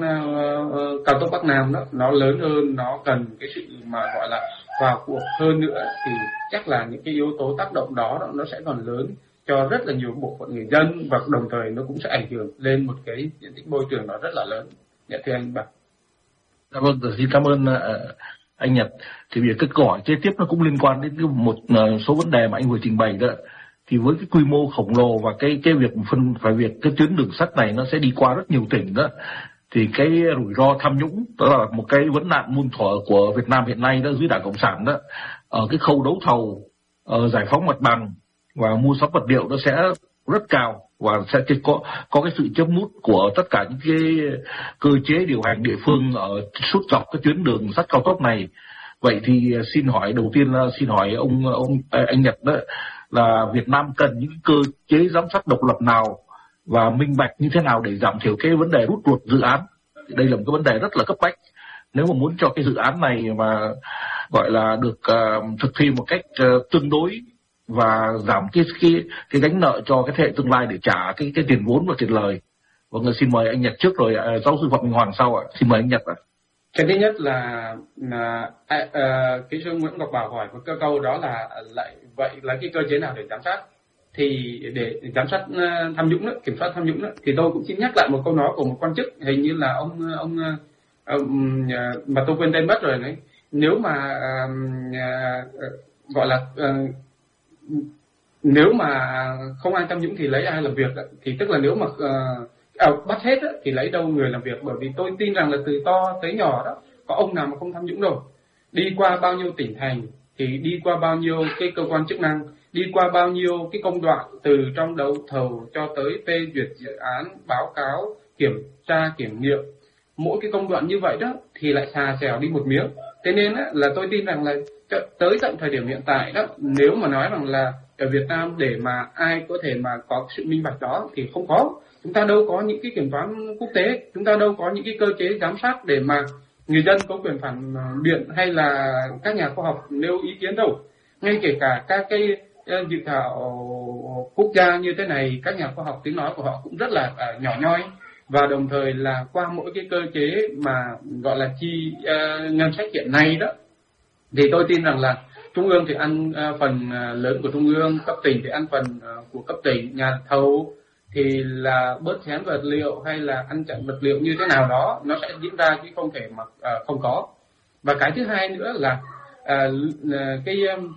uh, cao tốc Bắc Nam đó, nó lớn hơn, nó cần cái sự mà gọi là vào cuộc hơn nữa, thì chắc là những cái yếu tố tác động đó, đó nó sẽ còn lớn cho rất là nhiều bộ phận người dân, và đồng thời nó cũng sẽ ảnh hưởng lên một cái diện tích môi trường nó rất là lớn. Dạ thưa anh Bảo. Dạ vâng, xin cảm ơn uh, anh Nhật. Thì vì cái câu hỏi kế tiếp nó cũng liên quan đến cái một uh, số vấn đề mà anh vừa trình bày đó. Thì với cái quy mô khổng lồ và cái cái việc phân phải việc cái tuyến đường sắt này nó sẽ đi qua rất nhiều tỉnh đó, thì cái rủi ro tham nhũng đó là một cái vấn nạn muôn thuở của Việt Nam hiện nay đó, dưới Đảng Cộng sản đó, ở cái khâu đấu thầu, ở giải phóng mặt bằng và mua sắm vật liệu nó sẽ rất cao, và sẽ có có cái sự chấm mút của tất cả những cái cơ chế điều hành địa phương ở suốt dọc cái tuyến đường sắt cao tốc này. Vậy thì xin hỏi đầu tiên là xin hỏi ông ông anh Nhật đó, là Việt Nam cần những cơ chế giám sát độc lập nào và minh bạch như thế nào để giảm thiểu cái vấn đề rút ruột dự án. Đây là một cái vấn đề rất là cấp bách nếu mà muốn cho cái dự án này mà gọi là được uh, thực thi một cách uh, tương đối và giảm cái cái cái gánh nợ cho cái thế hệ tương lai để trả cái cái tiền vốn và tiền lời. Vâng, xin mời anh Nhật trước rồi uh, giáo sư Phạm Minh Hoàng sau ạ. Xin mời anh Nhật ạ. Cái thứ nhất là, là à, à, kỹ sư Nguyễn Ngọc Bảo hỏi một cái câu đó là lại vậy là cái cơ chế nào để giám sát. thì để giám sát tham nhũng đó, kiểm soát tham nhũng đó, thì tôi cũng xin nhắc lại một câu nói của một quan chức, hình như là ông ông, ông mà tôi quên tên mất rồi đấy. Nếu mà uh, gọi là uh, nếu mà không ai tham nhũng thì lấy ai làm việc đó. Thì tức là nếu mà uh, à, bắt hết đó, thì lấy đâu người làm việc, bởi vì tôi tin rằng là từ to tới nhỏ đó có ông nào mà không tham nhũng đâu. Đi qua bao nhiêu tỉnh thành thì đi qua bao nhiêu cái cơ quan chức năng, đi qua bao nhiêu cái công đoạn, từ trong đấu thầu cho tới phê duyệt dự án, báo cáo, kiểm tra, kiểm nghiệm, mỗi cái công đoạn như vậy đó thì lại xà xèo đi một miếng. Thế nên á, là tôi tin rằng là tới tận thời điểm hiện tại đó, nếu mà nói rằng là ở Việt Nam để mà ai có thể mà có sự minh bạch đó thì không có. Chúng ta đâu có những cái kiểm toán quốc tế, chúng ta đâu có những cái cơ chế giám sát để mà người dân có quyền phản biện hay là các nhà khoa học nêu ý kiến đâu. Ngay kể cả các cái dự thảo quốc gia như thế này, các nhà khoa học tiếng nói của họ cũng rất là uh, nhỏ nhoi, và đồng thời là qua mỗi cái cơ chế mà gọi là chi uh, ngân sách hiện nay đó, thì tôi tin rằng là trung ương thì ăn uh, phần uh, lớn của trung ương, cấp tỉnh thì ăn phần uh, của cấp tỉnh, nhà thầu thì là bớt chén vật liệu hay là ăn chặn vật liệu như thế nào đó nó sẽ diễn ra, chứ không thể mà uh, không có. Và cái thứ hai nữa là uh, cái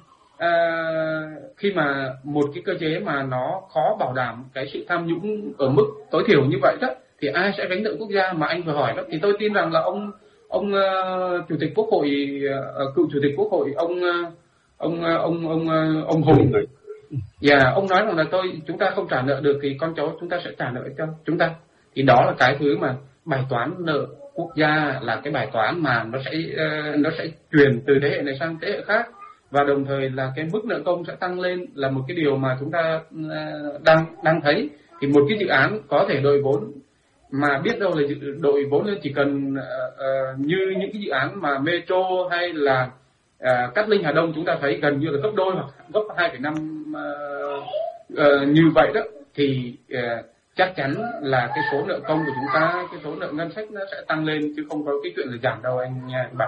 uh, khi mà một cái cơ chế mà nó khó bảo đảm cái sự tham nhũng ở mức tối thiểu như vậy đó, thì ai sẽ gánh nợ quốc gia mà anh vừa hỏi đó. Thì tôi tin rằng là ông ông uh, chủ tịch quốc hội, uh, cựu chủ tịch quốc hội ông uh, ông uh, ông ông uh, ông Hùng, dạ yeah, ông nói rằng là tôi chúng ta không trả nợ được thì con cháu chúng ta sẽ trả nợ cho chúng ta. Thì đó là cái thứ mà bài toán nợ quốc gia là cái bài toán mà nó sẽ uh, nó sẽ truyền từ thế hệ này sang thế hệ khác, và đồng thời là cái mức nợ công sẽ tăng lên là một cái điều mà chúng ta uh, đang đang thấy. Thì một cái dự án có thể đội vốn mà biết đâu là đội vốn lên chỉ cần uh, uh, như những cái dự án mà Metro hay là uh, Cát Linh Hà Đông chúng ta thấy gần như là gấp đôi hoặc gấp hai phẩy năm uh, uh, như vậy đó, thì uh, chắc chắn là cái số nợ công của chúng ta, cái số nợ ngân sách nó sẽ tăng lên, chứ không có cái chuyện là giảm đâu anh Bảo.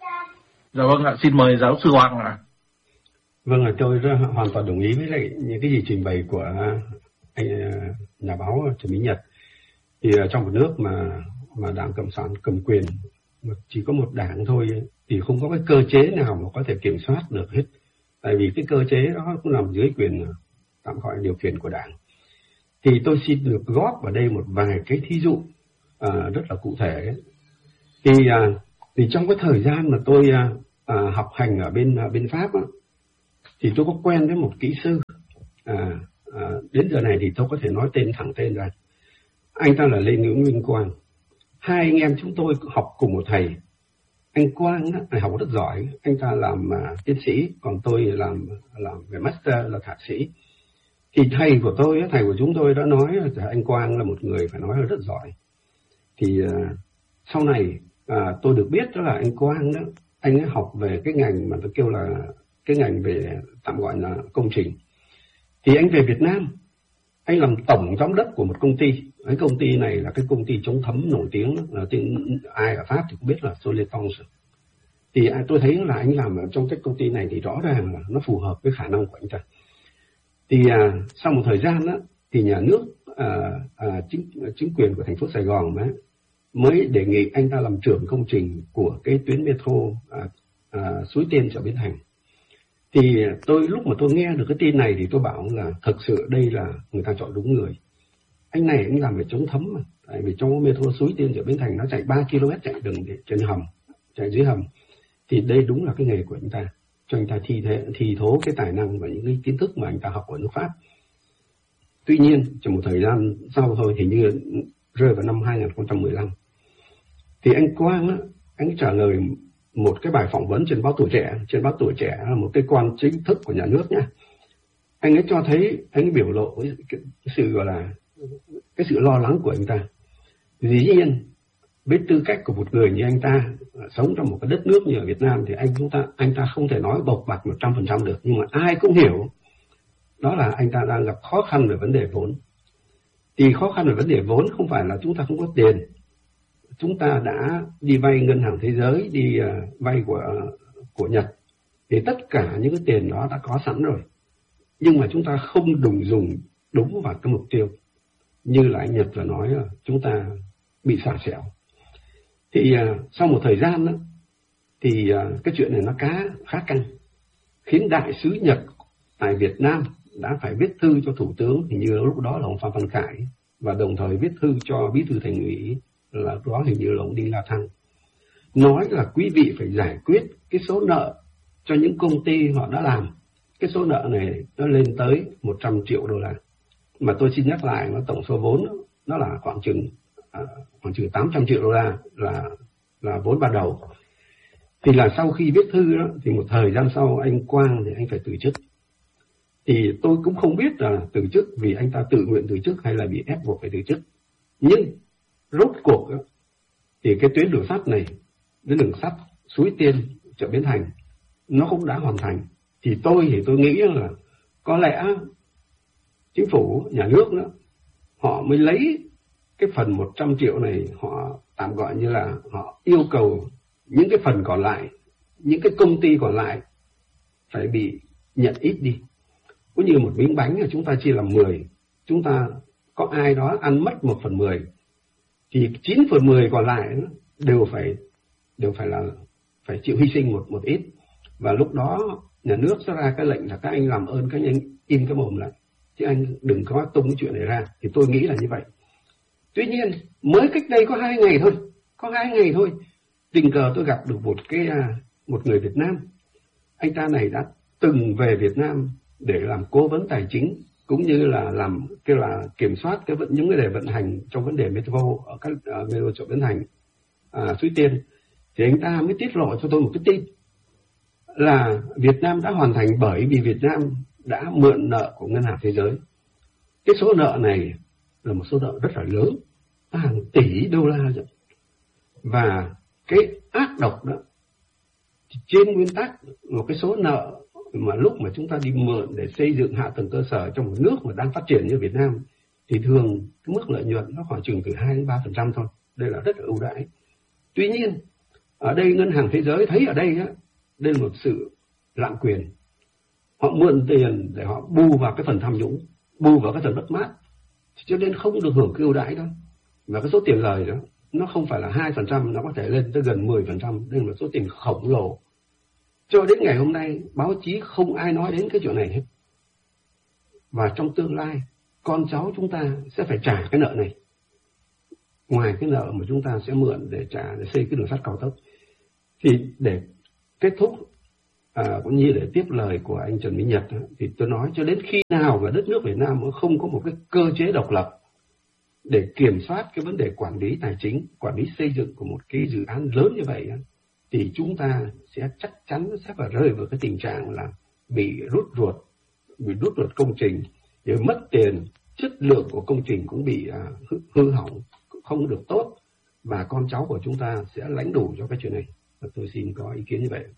Dạ vâng ạ, xin mời giáo sư Hoàng ạ. Vâng ạ, tôi rất, hoàn toàn đồng ý với lại những cái gì trình bày của anh nhà báo Trần Minh Nhật. Thì trong một nước mà mà đảng cộng sản cầm quyền, mà chỉ có một đảng thôi, thì không có cái cơ chế nào mà có thể kiểm soát được hết. Tại vì cái cơ chế đó cũng nằm dưới quyền, tạm gọi điều khiển của đảng. Thì tôi xin được góp vào đây một vài cái thí dụ à, rất là cụ thể. Thì, à, thì trong cái thời gian mà tôi à, học hành ở bên bên Pháp á, thì tôi có quen với một kỹ sư. À, à, đến giờ này thì tôi có thể nói tên thẳng tên ra. Anh ta là Lê Nguyễn Minh Quang. Hai anh em chúng tôi học cùng một thầy. Anh Quang á, học rất giỏi, anh ta làm uh, tiến sĩ, còn tôi làm làm về master là thạc sĩ. Thì thầy của tôi, thầy của chúng tôi đã nói là anh Quang là một người phải nói là rất giỏi. Thì uh, sau này uh, tôi được biết đó là anh Quang đó, anh ấy học về cái ngành mà tôi kêu là cái ngành về tạm gọi là công trình. Thì anh về Việt Nam, anh làm tổng giám đốc của một công ty. Cái công ty này là cái công ty chống thấm nổi tiếng, là tiếng ai ở Pháp thì cũng biết là Soleton. Thì tôi thấy là anh làm ở trong cái công ty này thì rõ ràng là nó phù hợp với khả năng của anh ta. Thì à, sau một thời gian đó, thì nhà nước à, à, chính chính quyền của thành phố Sài Gòn mới, mới đề nghị anh ta làm trưởng công trình của cái tuyến metro à, à, Suối Tiên Chợ Bến Thành. Thì tôi lúc mà tôi nghe được cái tin này thì tôi bảo là thực sự đây là người ta chọn đúng người. Anh này anh làm về chống thấm mà, tại vì trong metro Suối Tiên Chợ Bến Thành nó chạy ba ki lô mét chạy đường trên hầm, chạy dưới hầm. Thì đây đúng là cái nghề của anh ta, cho anh ta thi thế, thi thố cái tài năng và những cái kiến thức mà anh ta học ở nước Pháp. Tuy nhiên trong một thời gian sau thôi thì như rơi vào năm hai nghìn không trăm mười lăm, thì anh Quang á, anh trả lời một cái bài phỏng vấn trên báo Tuổi Trẻ. Trên báo Tuổi Trẻ là một cái quan chính thức của nhà nước nhá. Anh ấy cho thấy, anh ấy biểu lộ cái, cái sự gọi là cái sự lo lắng của anh ta. Dĩ nhiên với tư cách của một người như anh ta sống trong một cái đất nước như ở Việt Nam thì anh chúng ta anh ta không thể nói bộc bạch một trăm phần trăm được, nhưng mà ai cũng hiểu đó là anh ta đang gặp khó khăn về vấn đề vốn. Thì khó khăn về vấn đề vốn không phải là chúng ta không có tiền. Chúng ta đã đi vay ngân hàng thế giới, đi uh, vay của của Nhật, thì tất cả những cái tiền đó đã có sẵn rồi. nhưng mà chúng ta không đụng dùng đúng vào cái mục tiêu. Như là anh Nhật vừa nói là chúng ta bị xả xẻo. Thì uh, sau một thời gian đó, thì uh, cái chuyện này nó cá khá căng, khiến đại sứ Nhật tại Việt Nam đã phải viết thư cho Thủ tướng, hình như lúc đó là ông Phạm Văn Khải, và đồng thời viết thư cho Bí thư Thành ủy, là lúc đó hình như là ông Đinh La Thăng, nói là quý vị phải giải quyết cái số nợ cho những công ty họ đã làm. Cái số nợ này nó lên tới một trăm triệu đô la, mà tôi xin nhắc lại, nó tổng số vốn nó là khoảng chừng à, khoảng chừng tám trăm triệu đô la là là vốn ban đầu. Thì là sau khi viết thư đó, thì một thời gian sau anh Quang thì anh phải từ chức. Thì tôi cũng không biết là từ chức vì anh ta tự nguyện từ chức hay là bị ép buộc phải từ chức. Nhưng rốt cuộc đó, thì cái tuyến đường sắt này, tuyến đường sắt Suối Tiên Chợ Bến Thành, nó cũng đã hoàn thành. Thì tôi thì tôi nghĩ là có lẽ chính phủ, nhà nước đó, họ mới lấy cái phần một trăm triệu này, họ tạm gọi như là họ yêu cầu những cái phần còn lại, những cái công ty còn lại phải bị nhận ít đi. Cũng như một miếng bánh là chúng ta chia làm mười, chúng ta có ai đó ăn mất một phần mười, thì chín phần mười còn lại đều phải đều phải là phải chịu hy sinh một một ít. Và lúc đó nhà nước sẽ ra cái lệnh là các anh làm ơn các anh im cái mồm lại, chứ anh đừng có tung cái chuyện này ra. Thì tôi nghĩ là như vậy. Tuy nhiên mới cách đây có hai ngày thôi, có hai ngày thôi, tình cờ tôi gặp được một cái một người Việt Nam. Anh ta này đã từng về Việt Nam để làm cố vấn tài chính, cũng như là làm cái là kiểm soát cái vận những cái đề vận hành trong vấn đề metro ở các uh, metro Chợ Bến Thành, uh, Suối Tiên. Thì anh ta mới tiết lộ cho tôi một cái tin là Việt Nam đã hoàn thành bởi vì Việt Nam đã mượn nợ của Ngân hàng Thế giới. Cái số nợ này là một số nợ rất là lớn, hàng tỷ đô la rồi. Và cái ác độc đó, trên nguyên tắc một cái số nợ mà lúc mà chúng ta đi mượn để xây dựng hạ tầng cơ sở trong một nước mà đang phát triển như Việt Nam, thì thường cái mức lợi nhuận nó khoảng chừng từ hai đến ba phần trăm thôi. Đây là rất là ưu đãi. Tuy nhiên ở đây Ngân hàng Thế giới thấy ở đây á, đây là một sự lạm quyền. Họ mượn tiền để họ bù vào cái phần tham nhũng, bù vào cái phần mất mát, cho nên không được hưởng cái ưu đãi đó. Và cái số tiền lời đó nó không phải là hai phần trăm, nó có thể lên tới gần mười phần trăm. Đây là một số tiền khổng lồ. Cho đến ngày hôm nay báo chí không ai nói đến cái chuyện này hết. Và trong tương lai con cháu chúng ta sẽ phải trả cái nợ này, ngoài cái nợ mà chúng ta sẽ mượn để trả để xây cái đường sắt cao tốc. Thì để kết thúc à, cũng như để tiếp lời của anh Trần Minh Nhật, thì tôi nói cho đến khi nào mà đất nước Việt Nam không có một cái cơ chế độc lập để kiểm soát cái vấn đề quản lý tài chính, quản lý xây dựng của một cái dự án lớn như vậy, thì chúng ta sẽ chắc chắn sẽ phải rơi vào cái tình trạng là bị rút ruột, bị rút ruột công trình, rồi mất tiền, chất lượng của công trình cũng bị à, hư, hư hỏng, không được tốt, và con cháu của chúng ta sẽ lãnh đủ cho cái chuyện này. Và tôi xin có ý kiến như vậy.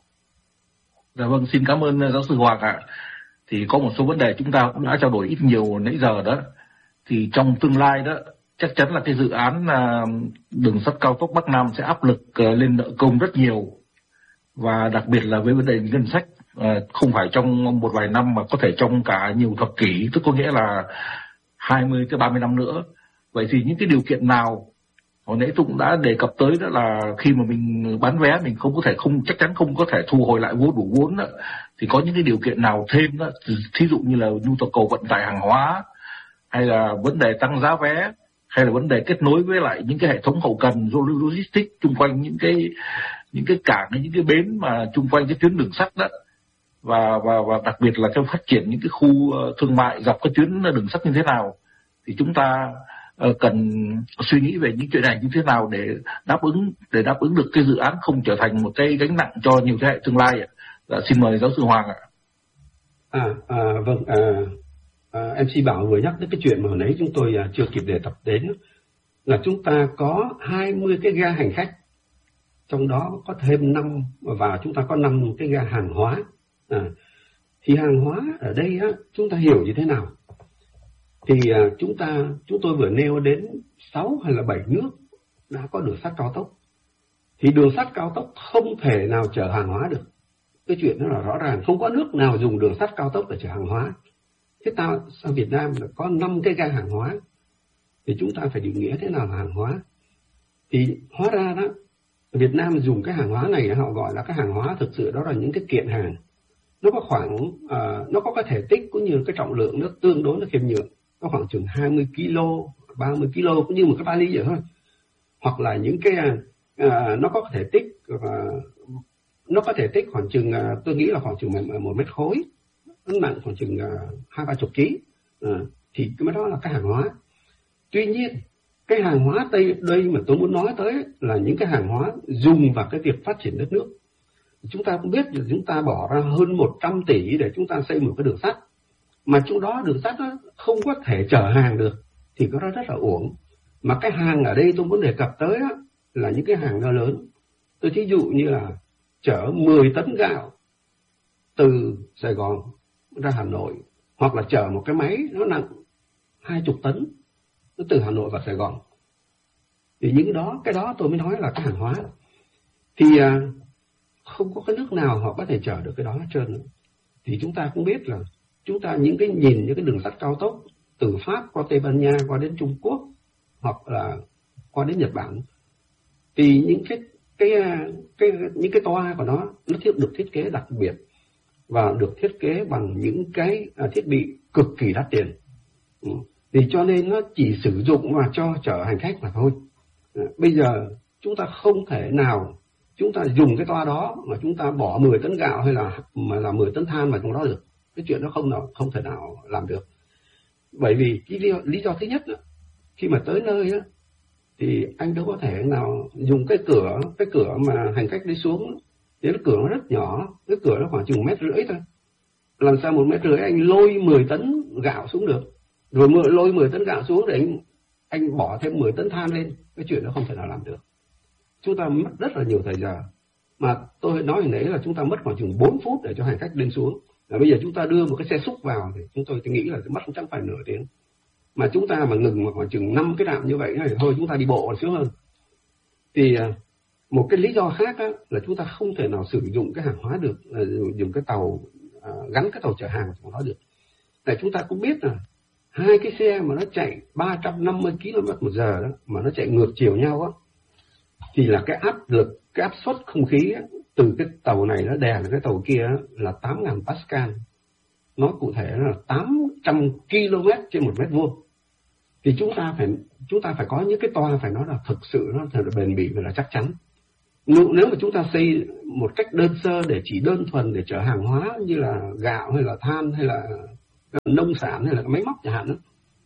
Dạ vâng, xin cảm ơn giáo sư Hoàng ạ. Thì có một số vấn đề chúng ta cũng đã trao đổi ít nhiều nãy giờ đó. Thì trong tương lai đó, chắc chắn là cái dự án đường sắt cao tốc Bắc Nam sẽ áp lực lên nợ công rất nhiều. Và đặc biệt là với vấn đề ngân sách, không phải trong một vài năm mà có thể trong cả nhiều thập kỷ, tức có nghĩa là hai mươi tới ba mươi năm nữa. Vậy thì những cái điều kiện nào, hồi nãy tôi cũng đã đề cập tới, đó là khi mà mình bán vé mình không có thể không chắc chắn không có thể thu hồi lại vốn đủ vốn đó, thì có những cái điều kiện nào thêm đó, thí dụ như là nhu cầu vận tải hàng hóa, hay là vấn đề tăng giá vé, hay là vấn đề kết nối với lại những cái hệ thống hậu cần logistics chung quanh những cái những cái cảng, những cái bến mà chung quanh cái tuyến đường sắt đó, và và và đặc biệt là cái phát triển những cái khu thương mại dọc cái tuyến đường sắt như thế nào, thì chúng ta uh, cần suy nghĩ về những chuyện này như thế nào để đáp ứng để đáp ứng được cái dự án không trở thành một cái gánh nặng cho nhiều thế hệ tương lai ạ. Dạ, xin mời giáo sư Hoàng ạ. À, à vâng, à, à, em xê Bảo vừa nhắc đến cái chuyện mà hồi nãy chúng tôi à, chưa kịp đề cập đến, là chúng ta có hai mươi cái ga hành khách, trong đó có thêm năm, và chúng ta có năm cái ga hàng hóa. À, thì hàng hóa ở đây á, chúng ta hiểu như thế nào? Thì à, chúng ta chúng tôi vừa nêu đến sáu hay là bảy nước đã có đường sắt cao tốc. Thì đường sắt cao tốc không thể nào chở hàng hóa được. Cái chuyện đó là rõ ràng, không có nước nào dùng đường sắt cao tốc để chở hàng hóa. Thế ta sao Việt Nam là có năm cái ga hàng hóa, thì chúng ta phải định nghĩa thế nào là hàng hóa. Thì hóa ra đó, Việt Nam dùng cái hàng hóa này họ gọi là cái hàng hóa, thực sự đó là những cái kiện hàng. Nó có khoảng, uh, nó có cái thể tích cũng như cái trọng lượng nó tương đối nó khiêm nhường. Có khoảng chừng hai mươi ki lô, ba mươi ki lô cũng như một cái vali vậy thôi. Hoặc là những cái, uh, nó có cái thể tích, uh, nó có thể tích khoảng chừng, uh, tôi nghĩ là khoảng chừng một mét khối. Nó nặng khoảng chừng uh, hai ba chục ký. Uh, thì cái đó là cái hàng hóa. Tuy nhiên, cái hàng hóa đây, đây mà tôi muốn nói tới là những cái hàng hóa dùng vào cái việc phát triển đất nước. Chúng ta cũng biết là chúng ta bỏ ra hơn một trăm tỷ để chúng ta xây một cái đường sắt, mà trong đó đường sắt đó không có thể chở hàng được, thì có đó rất là uổng. Mà cái hàng ở đây tôi muốn đề cập tới đó, là những cái hàng nó lớn. Tôi thí dụ như là chở mười tấn gạo từ Sài Gòn ra Hà Nội, hoặc là chở một cái máy nó nặng hai mươi tấn nó từ Hà Nội vào Sài Gòn. Thì những đó, cái đó tôi mới nói là cái hàng hóa. Thì à, không có cái nước nào họ có thể chở được cái đó hết trơn nữa. Thì chúng ta cũng biết là chúng ta những cái nhìn những cái đường sắt cao tốc từ Pháp qua Tây Ban Nha qua đến Trung Quốc hoặc là qua đến Nhật Bản, thì những cái cái cái những cái toa của nó nó thiết được thiết kế đặc biệt và được thiết kế bằng những cái thiết bị cực kỳ đắt tiền. Ừ. Thì cho nên nó chỉ sử dụng mà cho chở hành khách mà thôi. À, bây giờ chúng ta không thể nào chúng ta dùng cái toa đó mà chúng ta bỏ mười tấn gạo hay là mà là mười tấn than vào trong đó được. Cái chuyện đó không nào không thể nào làm được. Bởi vì cái lý, lý do thứ nhất đó, khi mà tới nơi đó, thì anh đâu có thể nào dùng cái cửa cái cửa mà hành khách đi xuống, thì cái cửa nó rất nhỏ, cái cửa nó khoảng chừng một mét rưỡi thôi. Làm sao một mét rưỡi anh lôi mười tấn gạo xuống được? Rồi lôi mười tấn gạo xuống để anh, anh bỏ thêm mười tấn than lên, cái chuyện đó không thể nào làm được. Chúng ta mất rất là nhiều thời giờ. Mà tôi nói hồi nãy là chúng ta mất khoảng chừng bốn phút để cho hành khách lên xuống. Và bây giờ chúng ta đưa một cái xe xúc vào thì chúng tôi nghĩ là mất chắc phải nửa tiếng. Mà chúng ta mà ngừng mà khoảng chừng năm cái trạm như vậy thì thôi chúng ta đi bộ là sướng hơn. Thì một cái lý do khác á, là chúng ta không thể nào sử dụng cái hàng hóa được, dùng cái tàu, gắn cái tàu chở hàng của nó được. Tại chúng ta cũng biết là hai cái xe mà nó chạy ba trăm năm mươi ki lô mét một giờ đó, mà nó chạy ngược chiều nhau á, thì là cái áp lực, cái áp suất không khí á, từ cái tàu này nó đè lên cái tàu kia á, là tám nghìn Pascal. Nó cụ thể là tám trăm ki lô mét trên một mét vuông. Thì chúng ta phải chúng ta phải có những cái toa phải nói là thực sự nó thật là bền bỉ và là chắc chắn. Nếu, nếu mà chúng ta xây một cách đơn sơ để chỉ đơn thuần để chở hàng hóa như là gạo hay là than hay là nông sản hay là máy móc chẳng hạn đó,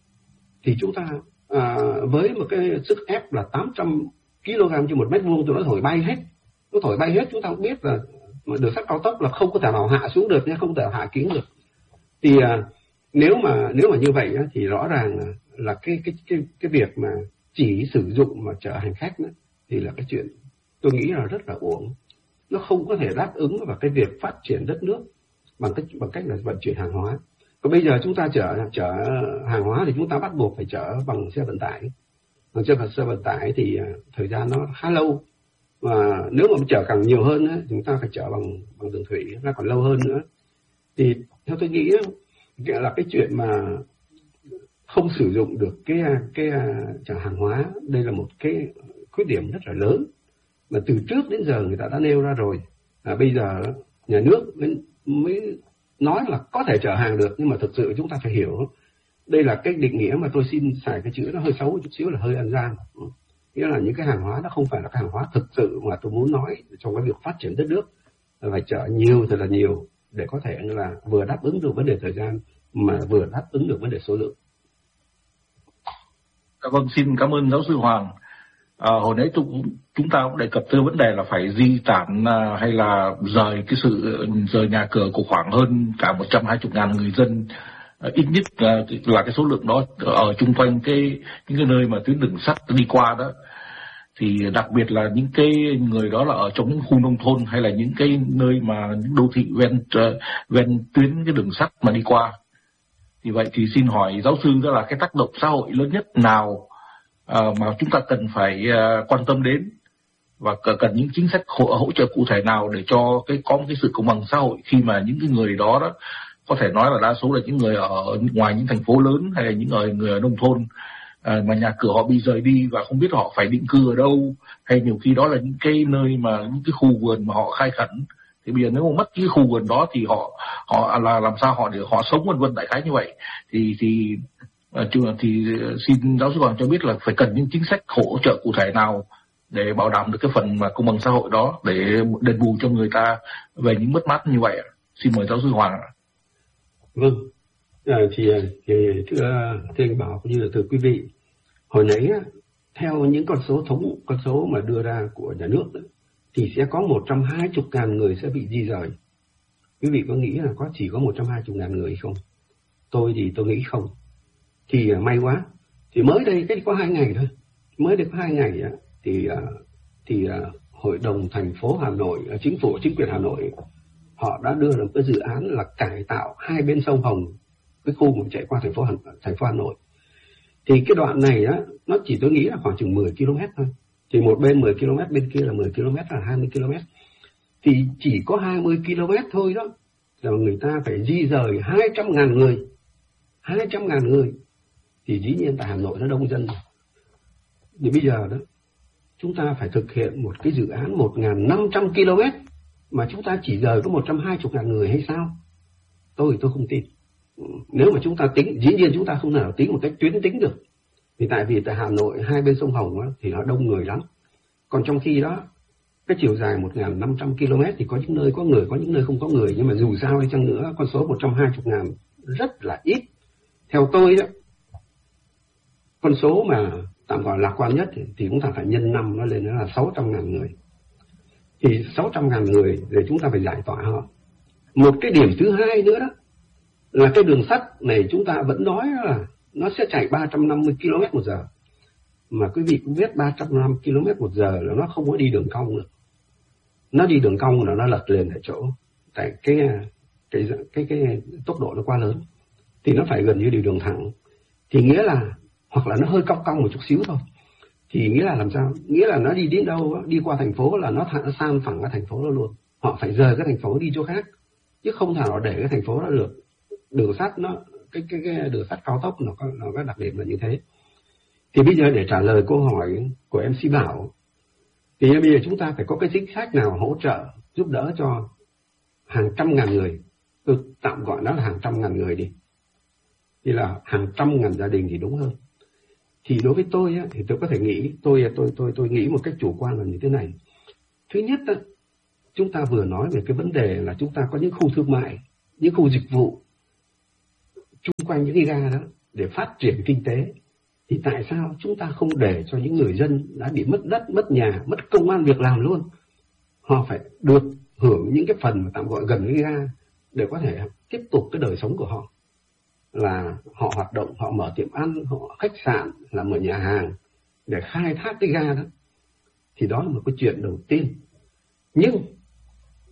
thì chúng ta à, với một cái sức ép là tám trăm ki lô gam trên một mét vuông, tụi nó thổi bay hết. Nó thổi bay hết, chúng ta cũng biết là đường sắt cao tốc là không có thể nào hạ xuống được nha, không thể nào hạ kiếng được. Thì à, nếu mà nếu mà như vậy á, thì rõ ràng là, là cái cái cái cái việc mà chỉ sử dụng mà chở hành khách nữa, thì là cái chuyện tôi nghĩ là rất là uổng. Nó không có thể đáp ứng vào cái việc phát triển đất nước bằng cách bằng cách là vận chuyển hàng hóa. Còn bây giờ chúng ta chở chở hàng hóa thì chúng ta bắt buộc phải chở bằng xe vận tải. Bằng xe, xe vận tải thì thời gian nó khá lâu, và nếu mà chở càng nhiều hơn á, chúng ta phải chở bằng bằng đường thủy nó còn lâu hơn nữa. Thì theo tôi nghĩ là cái chuyện mà không sử dụng được cái cái chở hàng hóa, đây là một cái khuyết điểm rất là lớn mà từ trước đến giờ người ta đã nêu ra rồi. À, bây giờ nhà nước mới nói là có thể chở hàng được, nhưng mà thực sự chúng ta phải hiểu đây là cái định nghĩa mà tôi xin xài cái chữ nó hơi xấu một chút xíu là hơi ăn gian. Nghĩa là những cái hàng hóa nó không phải là cái hàng hóa thực sự mà tôi muốn nói trong cái việc phát triển đất nước, phải chở nhiều thật là nhiều để có thể là vừa đáp ứng được vấn đề thời gian mà vừa đáp ứng được vấn đề số lượng. Vâng, xin cảm ơn giáo sư Hoàng. À, hồi nãy tôi cũng, chúng ta cũng đề cập tới vấn đề là phải di tản à, hay là rời cái sự rời nhà cửa của khoảng hơn cả một trăm hai mươi ngàn người dân, à, ít nhất à, là cái số lượng đó ở chung quanh cái những cái nơi mà tuyến đường sắt đi qua đó. Thì đặc biệt là những cái người đó là ở trong những khu nông thôn hay là những cái nơi mà những đô thị ven uh, ven tuyến cái đường sắt mà đi qua. Thì vậy thì xin hỏi giáo sư, đó là cái tác động xã hội lớn nhất nào uh, mà chúng ta cần phải uh, quan tâm đến và cần những chính sách hỗ, hỗ trợ cụ thể nào để cho cái có một cái sự công bằng xã hội khi mà những cái người đó đó có thể nói là đa số là những người ở ngoài những thành phố lớn hay là những người người ở nông thôn, à, mà nhà cửa họ bị rời đi và không biết họ phải định cư ở đâu, hay nhiều khi đó là những cái nơi mà những cái khu vườn mà họ khai khẩn, thì bây giờ nếu mà mất cái khu vườn đó thì họ họ là làm sao họ để họ sống, vân vân đại khái như vậy. Thì thì thì, thì xin giáo sư Hoàng cho biết là phải cần những chính sách hỗ trợ cụ thể nào để bảo đảm được cái phần mà công bằng xã hội đó, để đền bù cho người ta về những mất mát như vậy. Xin mời giáo sư Hoàng ạ. Vâng, à, thì, thì thưa, thưa anh Bảo cũng như là thưa quý vị, hồi nãy theo những con số thống con số mà đưa ra của nhà nước đó, thì sẽ có một trăm hai mươi ngàn người sẽ bị di rời. Quý vị có nghĩ là có chỉ có một trăm hai mươi ngàn người không? Tôi thì tôi nghĩ không. Thì may quá, thì mới đây cách có hai ngày thôi, mới được hai ngày thì thì hội đồng thành phố Hà Nội, chính phủ chính quyền Hà Nội họ đã đưa ra một cái dự án là cải tạo hai bên sông Hồng, cái khu mà chạy qua thành phố Hà, thành phố Hà Nội. Thì cái đoạn này á, nó chỉ tôi nghĩ là khoảng chừng mười ki lô mét thôi. Thì một bên mười ki lô mét, bên kia là mười ki lô mét, là hai mươi ki lô mét. Thì chỉ có hai mươi ki lô mét thôi đó, là người ta phải di rời hai trăm ngàn người. hai trăm ngàn người. Thì dĩ nhiên tại Hà Nội nó đông dân. Thì bây giờ đó, chúng ta phải thực hiện một cái dự án một nghìn năm trăm ki lô mét mà chúng ta chỉ rời có một trăm hai mươi ngàn người hay sao? Tôi tôi không tin. Nếu mà chúng ta tính, dĩ nhiên chúng ta không thể nào tính một cách tuyến tính được. Thì tại vì tại Hà Nội hai bên sông Hồng á, thì nó đông người lắm. Còn trong khi đó, cái chiều dài một nghìn năm trăm ki lô mét thì có những nơi có người, có những nơi không có người. Nhưng mà dù sao đi chăng nữa, con số một trăm hai mươi ngàn rất là ít. Theo tôi đó, con số mà tạm gọi lạc quan nhất thì, thì chúng ta phải nhân năm nó lên, nó là sáu trăm ngàn người. Thì sáu trăm ngàn người để chúng ta phải giải tỏa họ. Một cái điểm thứ hai nữa đó là cái đường sắt này chúng ta vẫn nói là nó sẽ chạy ba trăm năm mươi ki lô mét một giờ. Mà quý vị cũng biết ba trăm năm mươi ki lô mét một giờ là nó không có đi đường cong nữa. Nó đi đường cong là nó lật lên ở chỗ tại cái cái cái cái, cái tốc độ nó quá lớn. Thì nó phải gần như đi đường thẳng. Thì nghĩa là hoặc là nó hơi cong cong một chút xíu thôi. Thì nghĩa là làm sao? Nghĩa là nó đi đến đâu, đi qua thành phố là nó thẳng san phẳng cái thành phố đó luôn. Họ phải rời cái thành phố đi chỗ khác, chứ không thể nào để cái thành phố đó được. Đường sắt nó cái cái, cái đường sắt cao tốc nó có nó có đặc điểm là như thế. Thì bây giờ để trả lời câu hỏi của em xê Bảo, thì bây giờ chúng ta phải có cái chính sách nào hỗ trợ giúp đỡ cho hàng trăm ngàn người, tôi tạm gọi nó là hàng trăm ngàn người đi, thì là hàng trăm ngàn gia đình thì đúng hơn. Thì đối với tôi á, thì tôi có thể nghĩ, tôi tôi tôi tôi nghĩ một cách chủ quan là như thế này. Thứ nhất á, chúng ta vừa nói về cái vấn đề là chúng ta có những khu thương mại, những khu dịch vụ chung quanh những cái ga đó để phát triển kinh tế. Thì tại sao chúng ta không để cho những người dân đã bị mất đất, mất nhà, mất công ăn việc làm luôn, họ phải được hưởng những cái phần mà tạm gọi gần cái ga để có thể tiếp tục cái đời sống của họ, là họ hoạt động, họ mở tiệm ăn, họ khách sạn, là mở nhà hàng để khai thác cái ga đó. Thì đó là một cái chuyện đầu tiên. Nhưng